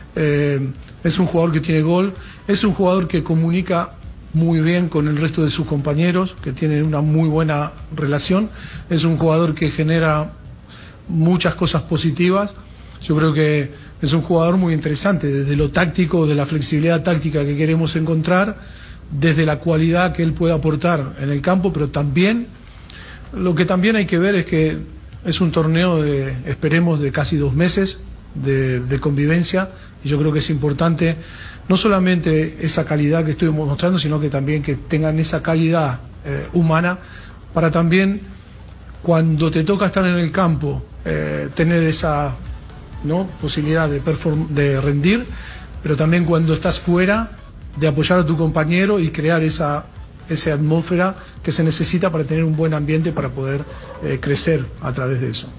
Speaker 10: Es un jugador que tiene gol, es un jugador que comunica muy bien con el resto de sus compañeros, que tiene una muy buena relación. Es un jugador que genera muchas cosas positivas. Yo creo que es un jugador muy interesante, desde lo táctico, de la flexibilidad táctica que queremos encontrar, desde la cualidad que él puede aportar en el campo, pero también, lo que también hay que ver es que es un torneo esperemos, de casi 2 meses de convivencia, y yo creo que es importante no solamente esa calidad que estoy mostrando, sino que también que tengan esa calidad humana, para también, cuando te toca estar en el campo, tener esa posibilidad de rendir, pero también cuando estás fuera, de apoyar a tu compañero y crear esa atmósfera que se necesita para tener un buen ambiente, para poder crecer a través de eso.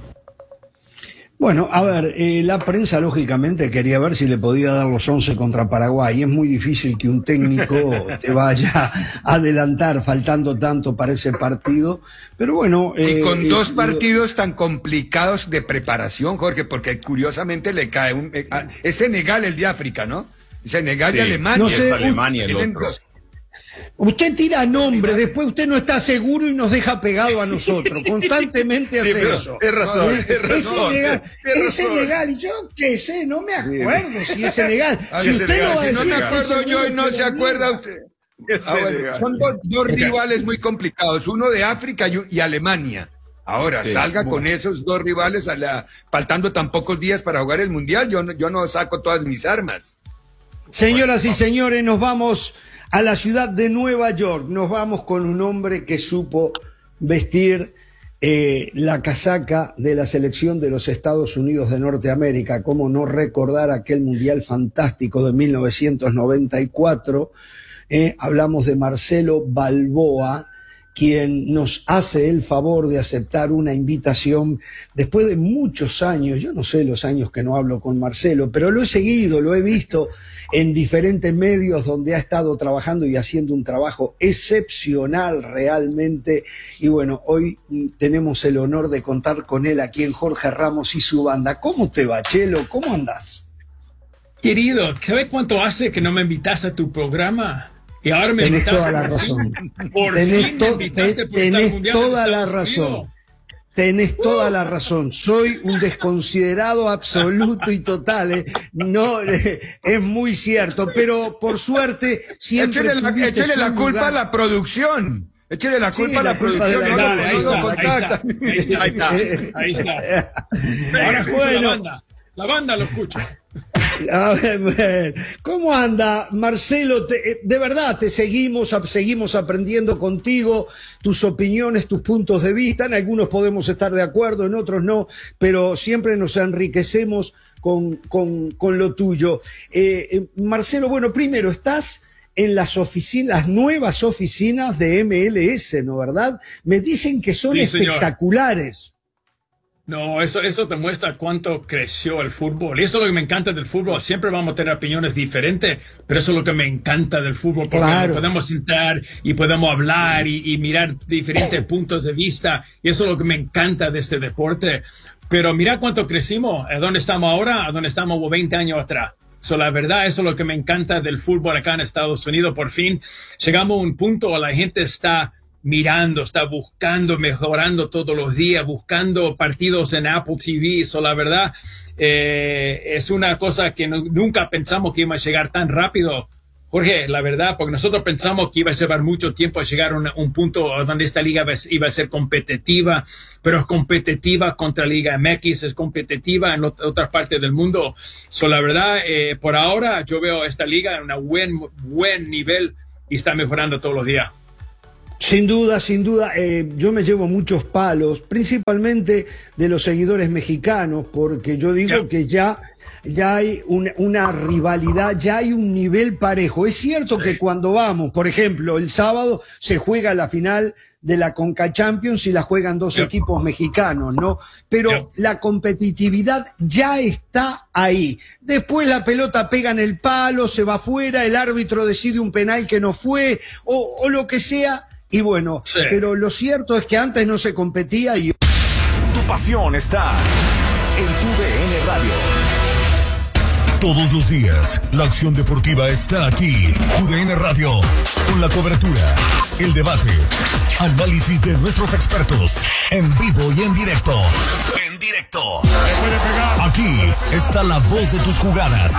Speaker 3: Bueno, a ver, la prensa lógicamente quería ver si le podía dar los 11 contra Paraguay. Es muy difícil que un técnico te vaya a adelantar faltando tanto para ese partido. Pero bueno...
Speaker 2: y con 2 partidos tan complicados de preparación, Jorge, porque curiosamente le cae es Senegal el de África, ¿no? Senegal y Alemania.
Speaker 3: No sé,
Speaker 1: es Alemania el otro.
Speaker 3: Usted tira nombres, después usted no está seguro y nos deja pegado a nosotros. Constantemente hace eso.
Speaker 1: Es razón, es razón.
Speaker 3: Es Senegal, y yo qué sé, no me acuerdo si es Senegal. Si usted no va a decir,
Speaker 2: no me acuerdo yo y no se acuerda usted. Bueno, son dos rivales muy complicados, uno de África y Alemania. Ahora, salga con esos 2 rivales faltando tan pocos días para jugar el Mundial, yo no saco todas mis armas.
Speaker 3: Señoras y señores, nos vamos a la ciudad de Nueva York. Nos vamos con un hombre que supo vestir la casaca de la selección de los Estados Unidos de Norteamérica. Cómo no recordar aquel Mundial fantástico de 1994. Hablamos de Marcelo Balboa, quien nos hace el favor de aceptar una invitación después de muchos años. Yo no sé los años que no hablo con Marcelo, pero lo he seguido, lo he visto en diferentes medios donde ha estado trabajando y haciendo un trabajo excepcional realmente. Y bueno, hoy tenemos el honor de contar con él aquí en Jorge Ramos y su banda. ¿Cómo te va, Chelo? ¿Cómo andás?
Speaker 13: Querido, ¿sabes cuánto hace que no me invitas a tu programa? Y ahora me
Speaker 3: tenés
Speaker 13: invitaste.
Speaker 3: Toda la razón.
Speaker 13: Por fin me invitaste por estar mundial
Speaker 3: toda
Speaker 13: en
Speaker 3: la
Speaker 13: Estados
Speaker 3: razón.
Speaker 13: Unidos.
Speaker 3: Tenés toda la razón. Soy un desconsiderado absoluto y total. No, es muy cierto. Pero por suerte siempre
Speaker 2: Échele la culpa a la producción. Échele la culpa a la producción.
Speaker 13: Ahí está. Ahora escucho la banda. La banda lo escucha.
Speaker 3: A ver, ¿cómo anda, Marcelo? De verdad, seguimos aprendiendo contigo, tus opiniones, tus puntos de vista. En algunos podemos estar de acuerdo, en otros no, pero siempre nos enriquecemos con lo tuyo. Marcelo, bueno, primero, estás en las nuevas oficinas de MLS, ¿no, verdad? Me dicen que son espectaculares.
Speaker 13: No, eso te muestra cuánto creció el fútbol. Y eso es lo que me encanta del fútbol. Siempre vamos a tener opiniones diferentes, pero eso es lo que me encanta del fútbol, porque podemos sentar y podemos hablar y mirar diferentes puntos de vista. Y eso es lo que me encanta de este deporte. Pero mira cuánto crecimos, a dónde estamos ahora, a dónde estamos 20 años atrás. La verdad, eso es lo que me encanta del fútbol acá en Estados Unidos. Por fin llegamos a un punto donde la gente está mirando, está buscando, mejorando todos los días, buscando partidos en Apple TV. La verdad, es una cosa que nunca pensamos que iba a llegar tan rápido. Jorge, la verdad, porque nosotros pensamos que iba a llevar mucho tiempo a llegar a un punto donde esta liga iba a ser competitiva, pero es competitiva contra Liga MX, es competitiva en otras partes del mundo. La verdad, por ahora yo veo esta liga en un buen nivel y está mejorando todos los días.
Speaker 3: Sin duda, yo me llevo muchos palos, principalmente de los seguidores mexicanos, porque yo digo que ya hay una rivalidad, ya hay un nivel parejo. Es cierto que cuando vamos, por ejemplo, el sábado se juega la final de la Conca Champions y la juegan dos equipos mexicanos, ¿no? Pero la competitividad ya está ahí. Después la pelota pega en el palo, se va afuera, el árbitro decide un penal que no fue, o lo que sea. Y bueno, pero lo cierto es que antes no se competía y...
Speaker 21: Tu pasión está en tu DN Radio.
Speaker 24: Todos los días, la acción deportiva está aquí. Tu DN Radio, con la cobertura, el debate, análisis de nuestros expertos, en vivo y en directo. En directo. Aquí está la voz de tus jugadas.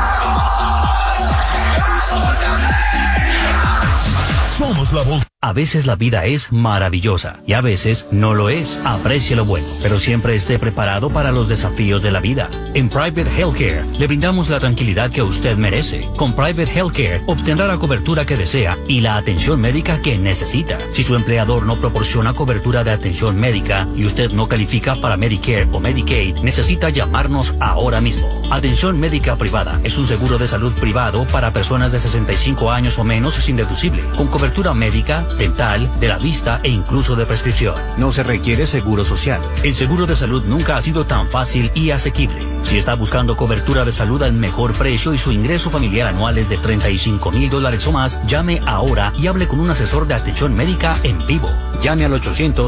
Speaker 24: Somos la voz.
Speaker 4: A veces la vida es maravillosa y a veces no lo es. Aprecie lo bueno, pero siempre esté preparado para los desafíos de la vida. En Private Healthcare le brindamos la tranquilidad que usted merece. Con Private Healthcare obtendrá la cobertura que desea y la atención médica que necesita. Si su empleador no proporciona cobertura de atención médica y usted no califica para Medicare o Medicaid, necesita llamarnos ahora mismo. Atención médica privada es un seguro de salud privado para personas de 65 años o menos sin deducible, con cobertura médica, dental, de la vista e incluso de prescripción. No se requiere seguro social. El seguro de salud nunca ha sido tan fácil y asequible. Si está buscando cobertura de salud al mejor precio y su ingreso familiar anual es de $35,000 o más, llame ahora y hable con un asesor de atención médica en vivo. Llame al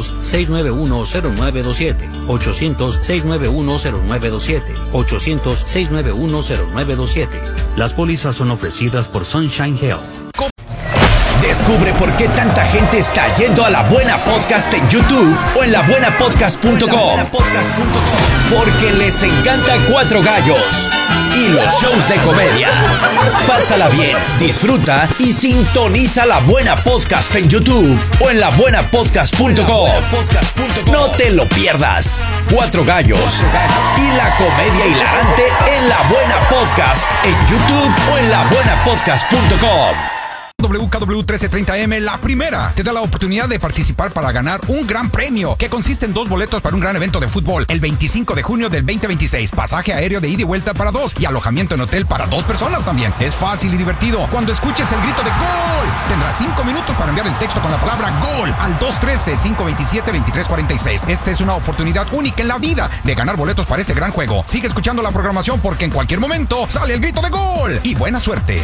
Speaker 4: 800-691-0927. 800-691-0927. 800-691-0927. Las pólizas son ofrecidas por Sunshine Health.
Speaker 21: Descubre por qué tanta gente está yendo a La Buena Podcast en YouTube o en labuenapodcast.com. Porque les encanta Cuatro Gallos y los shows de comedia. Pásala bien, disfruta y sintoniza La Buena Podcast en YouTube o en labuenapodcast.com. No te lo pierdas. Cuatro Gallos y la comedia hilarante en La Buena Podcast en YouTube o en labuenapodcast.com.
Speaker 6: WKW 1330M, la primera, te da la oportunidad de participar para ganar un gran premio que consiste en 2 boletos para un gran evento de fútbol el 25 de junio del 2026, pasaje aéreo de ida y vuelta para 2 y alojamiento en hotel para 2 personas también. Es fácil y divertido. Cuando escuches el grito de ¡Gol!, tendrás 5 minutos para enviar el texto con la palabra ¡Gol! al 213-527-2346. Esta es una oportunidad única en la vida de ganar boletos para este gran juego. Sigue escuchando la programación porque en cualquier momento sale el grito de ¡Gol! Y buena suerte.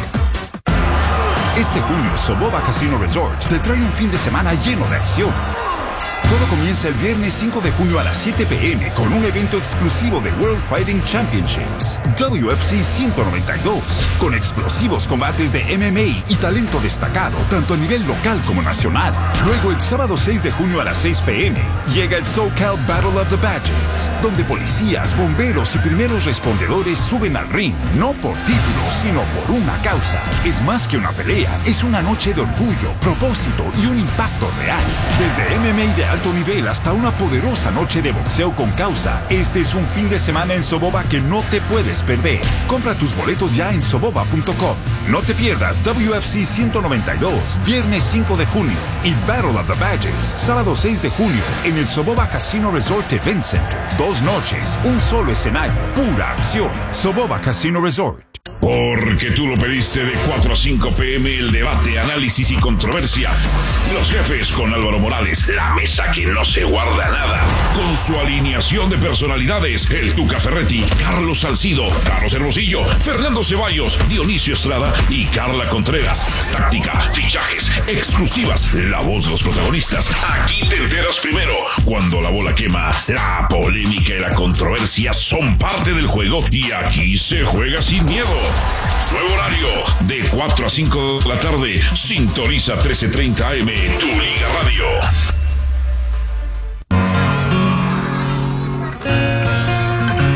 Speaker 7: Este junio, Soboba Casino Resort te trae un fin de semana lleno de acción. Todo comienza el viernes 5 de junio a las 7 p.m. con un evento exclusivo de World Fighting Championships, WFC 192, con explosivos combates de MMA y talento destacado, tanto a nivel local como nacional. Luego, el sábado 6 de junio a las 6 p.m., llega el SoCal Battle of the Badges, donde policías, bomberos y primeros respondedores suben al ring, no por títulos, sino por una causa. Es más que una pelea, es una noche de orgullo, propósito y un impacto real. Desde MMA de alto nivel hasta una poderosa noche de boxeo con causa. Este es un fin de semana en Soboba que no te puedes perder. Compra tus boletos ya en soboba.com. No te pierdas WFC 192, viernes 5 de junio y Battle of the Badges, sábado 6 de junio en el Soboba Casino Resort Event Center. 2 noches, un solo escenario, pura acción. Soboba Casino Resort.
Speaker 24: Porque tú lo pediste de 4 a 5 p.m. el debate, análisis y controversia. Los jefes con Álvaro Morales, la mesa que no se guarda nada. Con su alineación de personalidades, el Tuca Ferretti, Carlos Salcido, Carlos Hermosillo, Fernando Ceballos, Dionisio Estrada y Carla Contreras. Táctica, fichajes, exclusivas, la voz de los protagonistas. Aquí te enteras primero. Cuando la bola quema, la polémica y la controversia son parte del juego y aquí se juega sin miedo. Nuevo horario, de 4 a 5 de la tarde. Sintoniza 1330 AM, tu Liga Radio.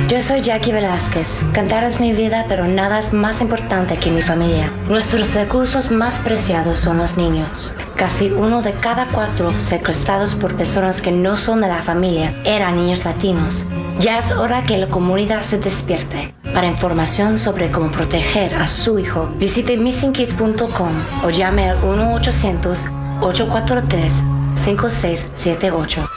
Speaker 14: Yo soy Jackie Velázquez. Cantar es mi vida, pero nada es más importante que mi familia. Nuestros recursos más preciados son los niños. Casi 1 de cada 4 secuestrados por personas que no son de la familia eran niños latinos. Ya es hora que la comunidad se despierte. Para información sobre cómo proteger a su hijo, visite missingkids.com o llame al 1-800-843-5678.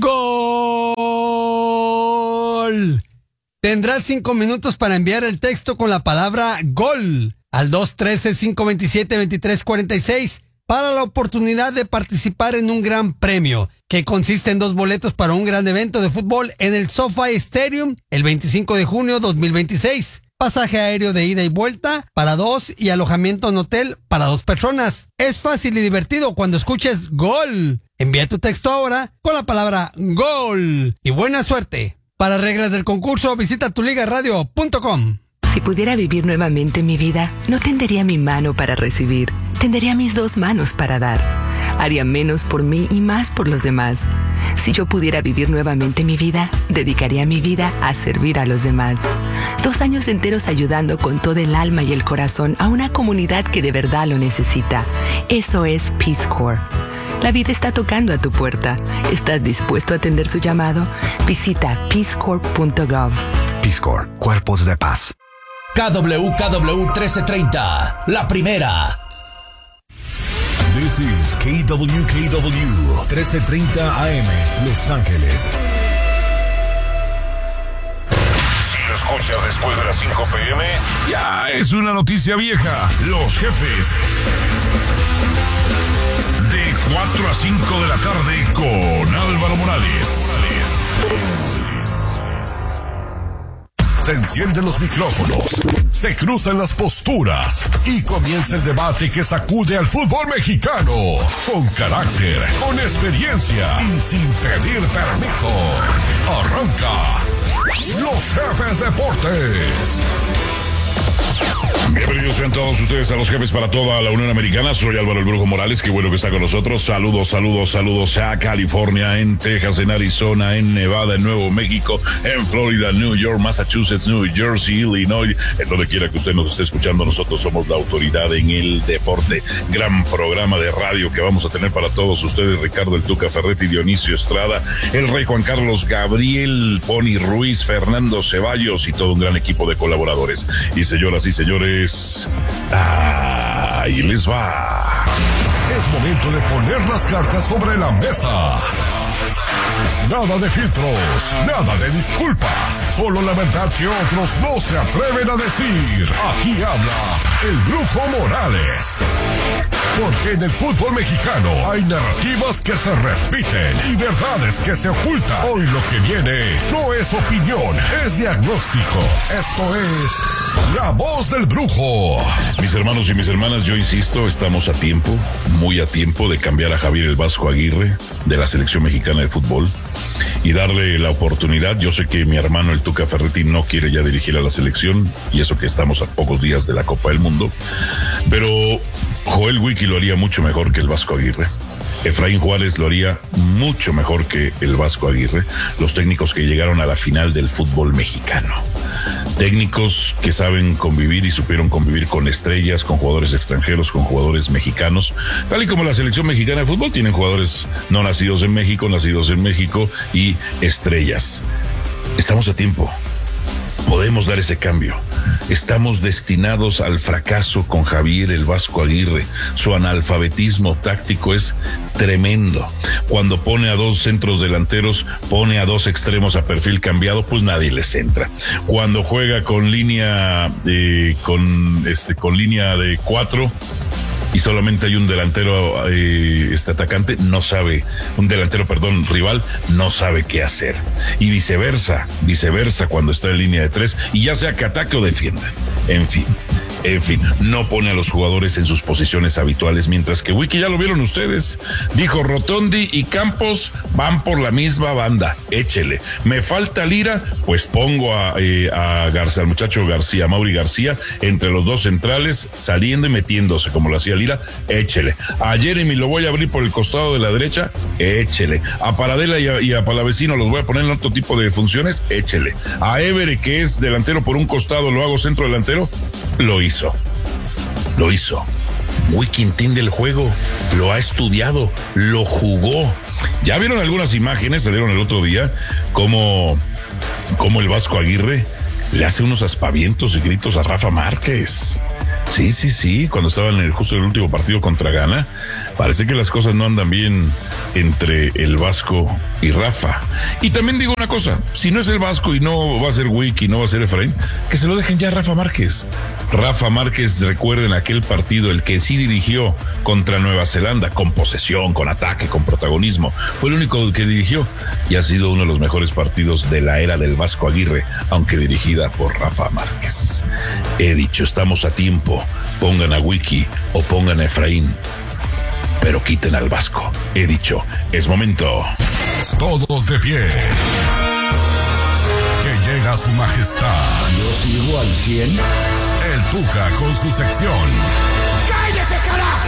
Speaker 15: ¡Gol! Tendrás 5 minutos para enviar el texto con la palabra GOL al 213-527-2346 para la oportunidad de participar en un gran premio que consiste en 2 boletos para un gran evento de fútbol en el SoFi Stadium el 25 de junio 2026. Pasaje aéreo de ida y vuelta para 2 y alojamiento en hotel para 2 personas. Es fácil y divertido cuando escuches GOL. Envía tu texto ahora con la palabra GOL y buena suerte. Para reglas del concurso, visita tuligaradio.com.
Speaker 16: Si pudiera vivir nuevamente mi vida, no tendería mi mano para recibir, tendería mis 2 manos para dar. Haría menos por mí y más por los demás. Si yo pudiera vivir nuevamente mi vida, dedicaría mi vida a servir a los demás. 2 años enteros ayudando con todo el alma y el corazón a una comunidad que de verdad lo necesita. Eso es Peace Corps. La vida está tocando a tu puerta. ¿Estás dispuesto a atender su llamado? Visita peacecorps.gov.
Speaker 21: Peace Corps, Cuerpos de Paz. KWKW 1330, la primera.
Speaker 24: This is KWKW 1330 AM, Los Ángeles. Si lo escuchas después de las 5 p.m., ya es una noticia vieja. Los jefes. De 4 a 5 de la tarde con Álvaro Morales. Se encienden los micrófonos, se cruzan las posturas y comienza el debate que sacude al fútbol mexicano. Con carácter, con experiencia y sin pedir permiso. Arranca Los Jefes Deportes. Bienvenidos sean todos ustedes a Los Jefes para toda la Unión Americana. Soy Álvaro el Brujo Morales, qué bueno que está con nosotros. Saludos a California, en Texas, en Arizona, en Nevada, en Nuevo México, en Florida, New York, Massachusetts, New Jersey, Illinois, en donde quiera que usted nos esté escuchando. Nosotros somos la autoridad en el deporte. Gran programa de radio que vamos a tener para todos ustedes. Ricardo el Tuca Ferretti, Dionisio Estrada, el Rey Juan Carlos Gabriel, Pony Ruiz, Fernando Ceballos y todo un gran equipo de colaboradores. Y señoras y señores, ahí les va. Es momento de poner las cartas sobre la mesa. Nada de filtros, nada de disculpas, solo la verdad que otros no se atreven a decir. Aquí habla el Brujo Morales. Porque en el fútbol mexicano hay narrativas que se repiten y verdades que se ocultan. Hoy lo que viene no es opinión, es diagnóstico. Esto es La Voz del Brujo. Mis hermanos y mis hermanas, yo insisto, estamos a tiempo, muy a tiempo de cambiar a Javier el Vasco Aguirre de la selección mexicana de fútbol y darle la oportunidad. Yo sé que mi hermano el Tuca Ferretti no quiere ya dirigir a la selección, y eso que estamos a pocos días de la Copa del Mundo, pero Joel Wiki lo haría mucho mejor que el Vasco Aguirre. Efraín Juárez lo haría mucho mejor que el Vasco Aguirre, los técnicos que llegaron a la final del fútbol mexicano. Técnicos que saben convivir y supieron convivir con estrellas, con jugadores extranjeros, con jugadores mexicanos, tal y como la selección mexicana de fútbol tienen jugadores no nacidos en México, nacidos en México y estrellas. Estamos a tiempo. Podemos dar ese cambio. Estamos destinados al fracaso con Javier el Vasco Aguirre. Su analfabetismo táctico es tremendo. Cuando pone a 2 centros delanteros, pone a 2 extremos a perfil cambiado, pues nadie les entra. Cuando juega con línea con línea de 4 y solamente hay un delantero atacante, rival, no sabe qué hacer. Y viceversa, cuando está en línea de 3, y ya sea que ataque o defienda. En fin,
Speaker 17: En fin, no pone a los jugadores en sus posiciones habituales, mientras que Wiki, ya lo vieron ustedes, dijo Rotondi y Campos van por la misma banda, échele. Me falta Lira, pues pongo a García, al muchacho García, Mauri García, entre los dos centrales, saliendo y metiéndose como lo hacía Lira, échele. A Jeremy lo voy a abrir por el costado de la derecha, échele. A Paradela y a Palavecino los voy a poner en otro tipo de funciones, échele. A Évere, que es delantero por un costado, lo hago centro delantero, lo hizo. Wiki entiende el juego, lo ha estudiado, lo jugó. Ya vieron algunas imágenes, salieron el otro día, como el Vasco Aguirre le hace unos aspavientos y gritos a Rafa Márquez. Sí, cuando estaban justo en el último partido contra Ghana. Parece que las cosas no andan bien entre el Vasco y Rafa. Y también digo una cosa, si no es el Vasco y no va a ser Wiki, no va a ser Efraín, que se lo dejen ya a Rafa Márquez. Rafa Márquez, recuerden aquel partido, el que sí dirigió contra Nueva Zelanda, con posesión, con ataque, con protagonismo. Fue el único que dirigió y ha sido uno de los mejores partidos de la era del Vasco Aguirre, aunque dirigida por Rafa Márquez. He dicho, estamos a tiempo. Pongan a Wiki o pongan a Efraín, pero quiten al Vasco. He dicho, es momento.
Speaker 24: Todos de pie. Que llega su majestad.
Speaker 18: Yo sigo al 100.
Speaker 24: El Tuca con su sección.
Speaker 18: ¡Cállese, carajo!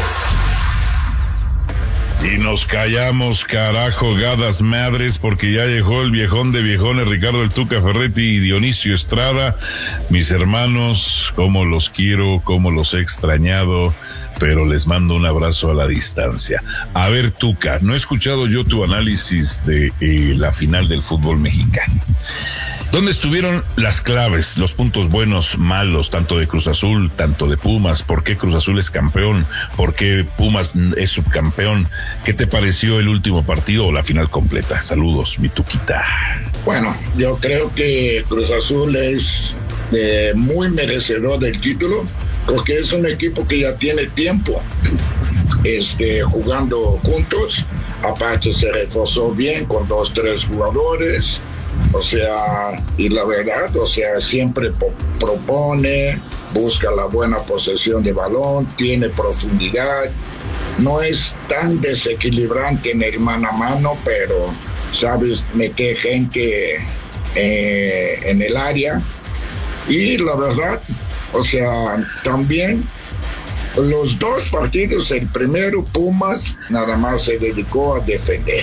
Speaker 17: Y nos callamos, carajo, gadas madres, porque ya llegó el viejón de viejones, Ricardo el Tuca Ferretti y Dionisio Estrada. Mis hermanos, cómo los quiero, cómo los he extrañado, pero les mando un abrazo a la distancia. A ver, Tuca, no he escuchado yo tu análisis de la final del fútbol mexicano. ¿Dónde estuvieron las claves, los puntos buenos, malos, tanto de Cruz Azul, tanto de Pumas? ¿Por qué Cruz Azul es campeón? ¿Por qué Pumas es subcampeón? ¿Qué te pareció el último partido o la final completa? Saludos, mi Tuquita.
Speaker 19: Bueno, yo creo que Cruz Azul es muy merecedor del título, porque es un equipo que ya tiene tiempo jugando juntos. Aparte se reforzó bien con 2-3 jugadores. O sea, y la verdad, siempre propone, busca la buena posesión de balón, tiene profundidad, no es tan desequilibrante en el mano a mano, pero sabes meter gente en el área. Y la verdad, también los dos partidos, el primero Pumas nada más se dedicó a defender.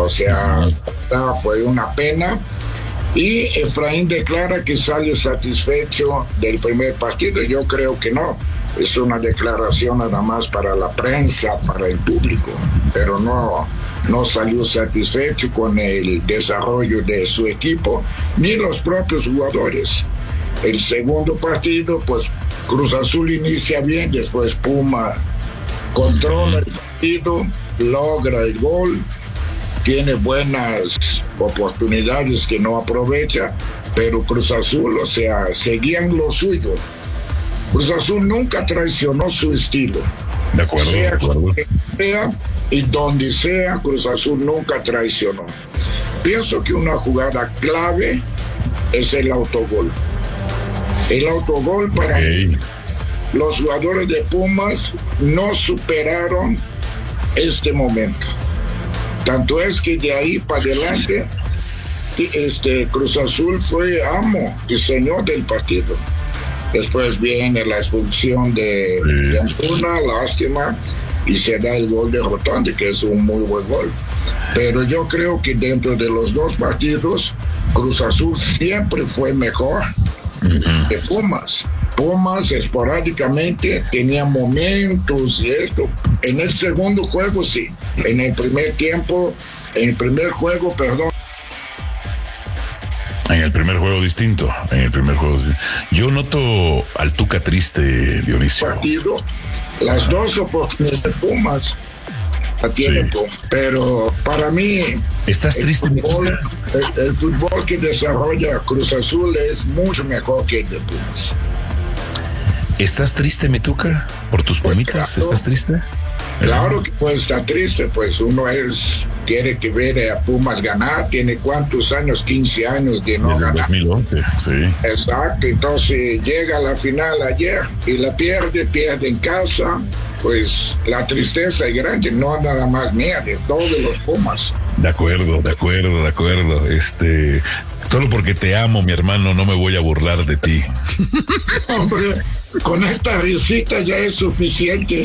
Speaker 19: Fue una pena. Y Efraín declara que sale satisfecho del primer partido. Yo creo que no. Es una declaración nada más para la prensa, para el público. Pero no salió satisfecho con el desarrollo de su equipo, ni los propios jugadores. El segundo partido, pues Cruz Azul inicia bien, después Puma controla el partido, logra el gol, tiene buenas oportunidades que no aprovecha, pero Cruz Azul, seguían lo suyo. Cruz Azul nunca traicionó su estilo.
Speaker 17: De acuerdo,
Speaker 19: de acuerdo. Y donde sea, Cruz Azul nunca traicionó. Pienso que una jugada clave es el autogol. El autogol para mí, los jugadores de Pumas no superaron este momento. Tanto es que de ahí para adelante Cruz Azul fue amo y señor del partido. Después viene la expulsión de Antuna, lástima, y se da el gol de Rotondi, que es un muy buen gol. Pero yo creo que dentro de los dos partidos, Cruz Azul siempre fue mejor que Pumas. Pumas esporádicamente tenía momentos y esto. En el segundo juego sí, en el primer juego, perdón.
Speaker 17: En el primer juego distinto. Yo noto al Tuca triste, Dionisio.
Speaker 19: Partido, las dos oportunidades de Pumas la tiene Pumas, pero para mí
Speaker 17: ¿estás triste?
Speaker 19: El fútbol que desarrolla Cruz Azul es mucho mejor que el de Pumas.
Speaker 17: ¿Estás triste, mi Tuca, por tus Pumitas? Claro. ¿Estás triste?
Speaker 19: Claro que puede estar triste, pues uno es quiere que ver a Pumas ganar. Tiene ¿cuántos años? 15 años de no
Speaker 17: Desde
Speaker 19: ganar.
Speaker 17: 2011, sí.
Speaker 19: Exacto, entonces llega a la final ayer y la pierde en casa. Pues la tristeza es grande, no nada más mía, de todos los Pumas.
Speaker 17: De acuerdo. Solo porque te amo, mi hermano, no me voy a burlar de ti.
Speaker 19: Hombre, con esta risita ya es suficiente.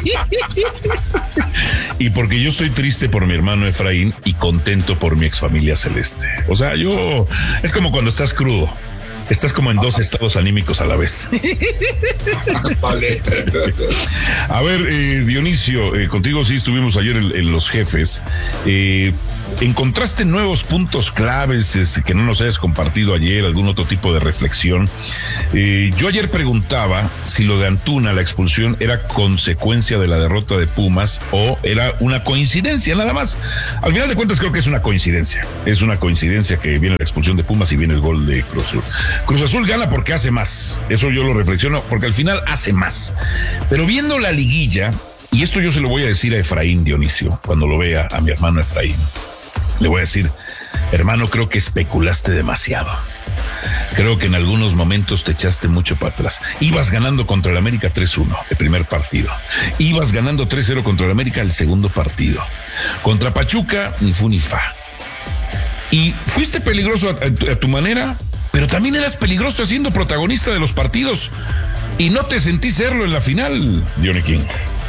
Speaker 17: Y porque yo estoy triste por mi hermano Efraín y contento por mi exfamilia celeste. O sea, es como cuando estás crudo. Estás como en dos estados anímicos a la vez.
Speaker 19: Vale.
Speaker 17: A ver, Dionisio, contigo sí estuvimos ayer en Los Jefes. ¿Encontraste nuevos puntos claves que no nos hayas compartido ayer, algún otro tipo de reflexión? Yo ayer preguntaba si lo de Antuna, la expulsión, era consecuencia de la derrota de Pumas o era una coincidencia nada más. Al final de cuentas creo que es una coincidencia. Es una coincidencia que viene la expulsión de Pumas y viene el gol de Cruz Azul. Cruz Azul gana porque hace más. Eso yo lo reflexiono, porque al final hace más. Pero viendo la liguilla, y esto yo se lo voy a decir a Efraín, Dionisio, cuando lo vea a mi hermano Efraín, le voy a decir, hermano, creo que especulaste demasiado. Creo que en algunos momentos te echaste mucho para atrás. Ibas ganando contra el América 3-1 el primer partido. Ibas ganando 3-0 contra el América el segundo partido. Contra Pachuca, ni fu ni fa. Y fuiste peligroso a tu manera, pero también eras peligroso siendo protagonista de los partidos. Y no te sentí serlo en la final, Johnny King.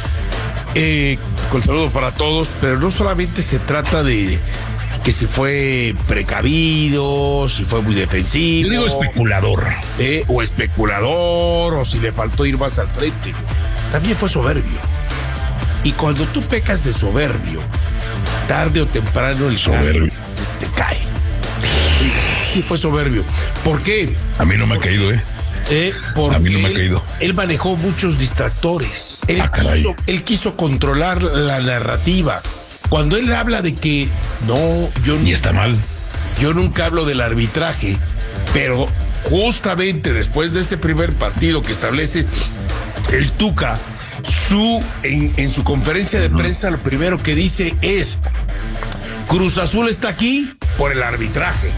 Speaker 5: Con saludo para todos, pero no solamente se trata de que si fue precavido, si fue muy defensivo.
Speaker 17: Yo digo especulador.
Speaker 5: O especulador, o si le faltó ir más al frente. También fue soberbio. Y cuando tú pecas de soberbio, tarde o temprano el soberbio te cae. Sí, fue soberbio. ¿Por qué?
Speaker 17: A mí no me ha caído,
Speaker 5: porque
Speaker 17: a mí no me ha caído.
Speaker 5: Él manejó muchos distractores. Él quiso controlar la narrativa. Cuando él habla de que
Speaker 17: y está mal.
Speaker 5: Yo nunca hablo del arbitraje, pero justamente después de ese primer partido que establece el Tuca, en su conferencia de prensa, lo primero que dice es: Cruz Azul está aquí por el arbitraje.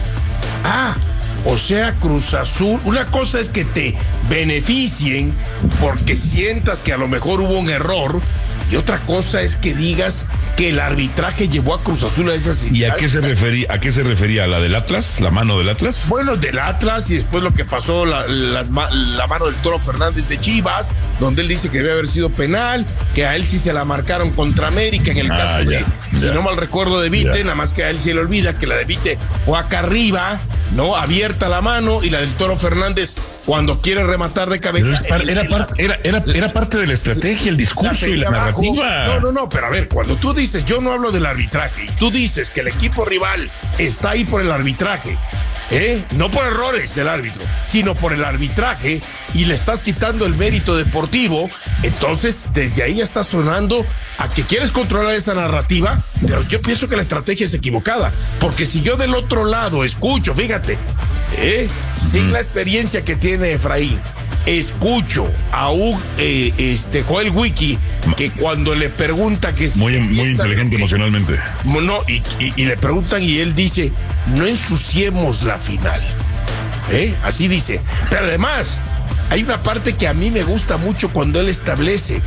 Speaker 5: O sea, Cruz Azul, una cosa es que te beneficien porque sientas que a lo mejor hubo un error, y otra cosa es que digas que el arbitraje llevó a Cruz Azul a esas instancias.
Speaker 17: ¿Y a qué se refería? ¿A la del Atlas? ¿La mano del Atlas?
Speaker 5: Bueno, del Atlas, y después lo que pasó, la mano del Toro Fernández de Chivas, donde él dice que debe haber sido penal, que a él sí se la marcaron contra América en el caso si no mal recuerdo, de Vite, nada más que a él se le olvida que la de Vite fue acá arriba, ¿no? Abierta la mano, y la del Toro Fernández cuando quiere rematar de cabeza.
Speaker 17: Era parte de la estrategia, el discurso y la narrativa.
Speaker 5: No, pero a ver, cuando tú dices, yo no hablo del arbitraje, y tú dices que el equipo rival está ahí por el arbitraje, no por errores del árbitro, sino por el arbitraje, y le estás quitando el mérito deportivo, entonces desde ahí ya está sonando a que quieres controlar esa narrativa, pero yo pienso que la estrategia es equivocada, porque si yo del otro lado escucho, fíjate, sin la experiencia que tiene Efraín, escucho a un Joel Wiki, que cuando le pregunta que si
Speaker 17: muy inteligente emocionalmente,
Speaker 5: y le preguntan y él dice: no ensuciemos la final, así dice. Pero además hay una parte que a mí me gusta mucho cuando él establece: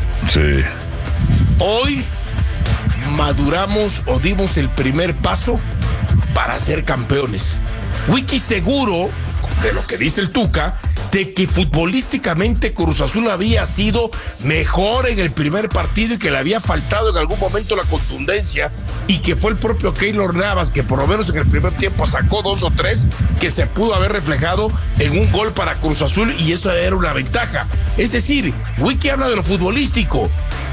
Speaker 5: hoy maduramos o dimos el primer paso para ser campeones. Wiki seguro de lo que dice el Tuca, de que futbolísticamente Cruz Azul había sido mejor en el primer partido y que le había faltado en algún momento la contundencia, y que fue el propio Keylor Navas que por lo menos en el primer tiempo sacó 2 o 3 que se pudo haber reflejado en un gol para Cruz Azul, y eso era una ventaja. Es decir, Wiki habla de lo futbolístico.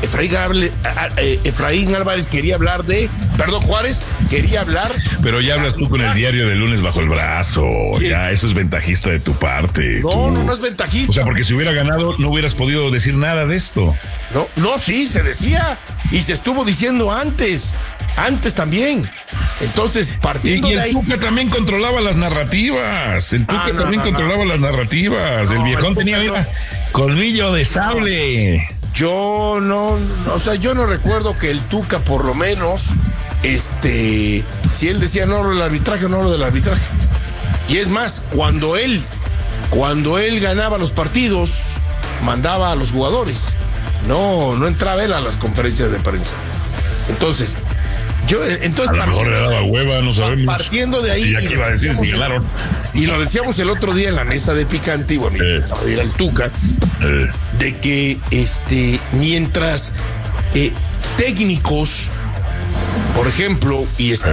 Speaker 5: Efraín Álvarez quería hablar Juárez quería hablar.
Speaker 17: Pero ya hablas tú con el diario del lunes bajo el brazo. Ya, eso es ventajista de tu parte.
Speaker 5: No es ventajista.
Speaker 17: O sea, porque si hubiera ganado no hubieras podido decir nada de esto.
Speaker 5: No, sí, se decía y se estuvo diciendo antes también. Entonces, partiendo de ahí.
Speaker 17: El Tuca también controlaba las narrativas. El viejón tenía, mira, colmillo de sable.
Speaker 5: Yo no recuerdo que el Tuca por lo menos si él decía no del arbitraje, no lo del arbitraje. Y es más, cuando él ganaba los partidos, mandaba a los jugadores. No entraba él a las conferencias de prensa. Entonces,
Speaker 17: a lo mejor le daba hueva, no sabemos.
Speaker 5: Partiendo de ahí.
Speaker 17: Y aquí iba a decir, señalaron.
Speaker 5: Y lo decíamos el otro día en la mesa de Picante, y bueno, era el Tuca, de que mientras técnicos, por ejemplo,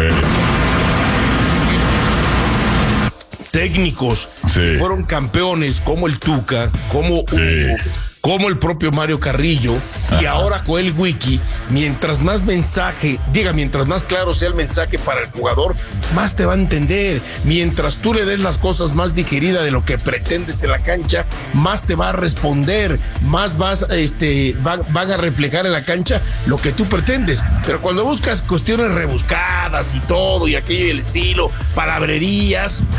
Speaker 5: técnicos fueron campeones como el Tuca, como Hugo, como el propio Mario Carrillo, y ahora Joel Wiki, mientras más claro sea el mensaje para el jugador, más te va a entender. Mientras tú le des las cosas más digeridas de lo que pretendes en la cancha, más te va a responder, más van a reflejar en la cancha lo que tú pretendes. Pero cuando buscas cuestiones rebuscadas y todo, y aquello y el estilo, palabrerías,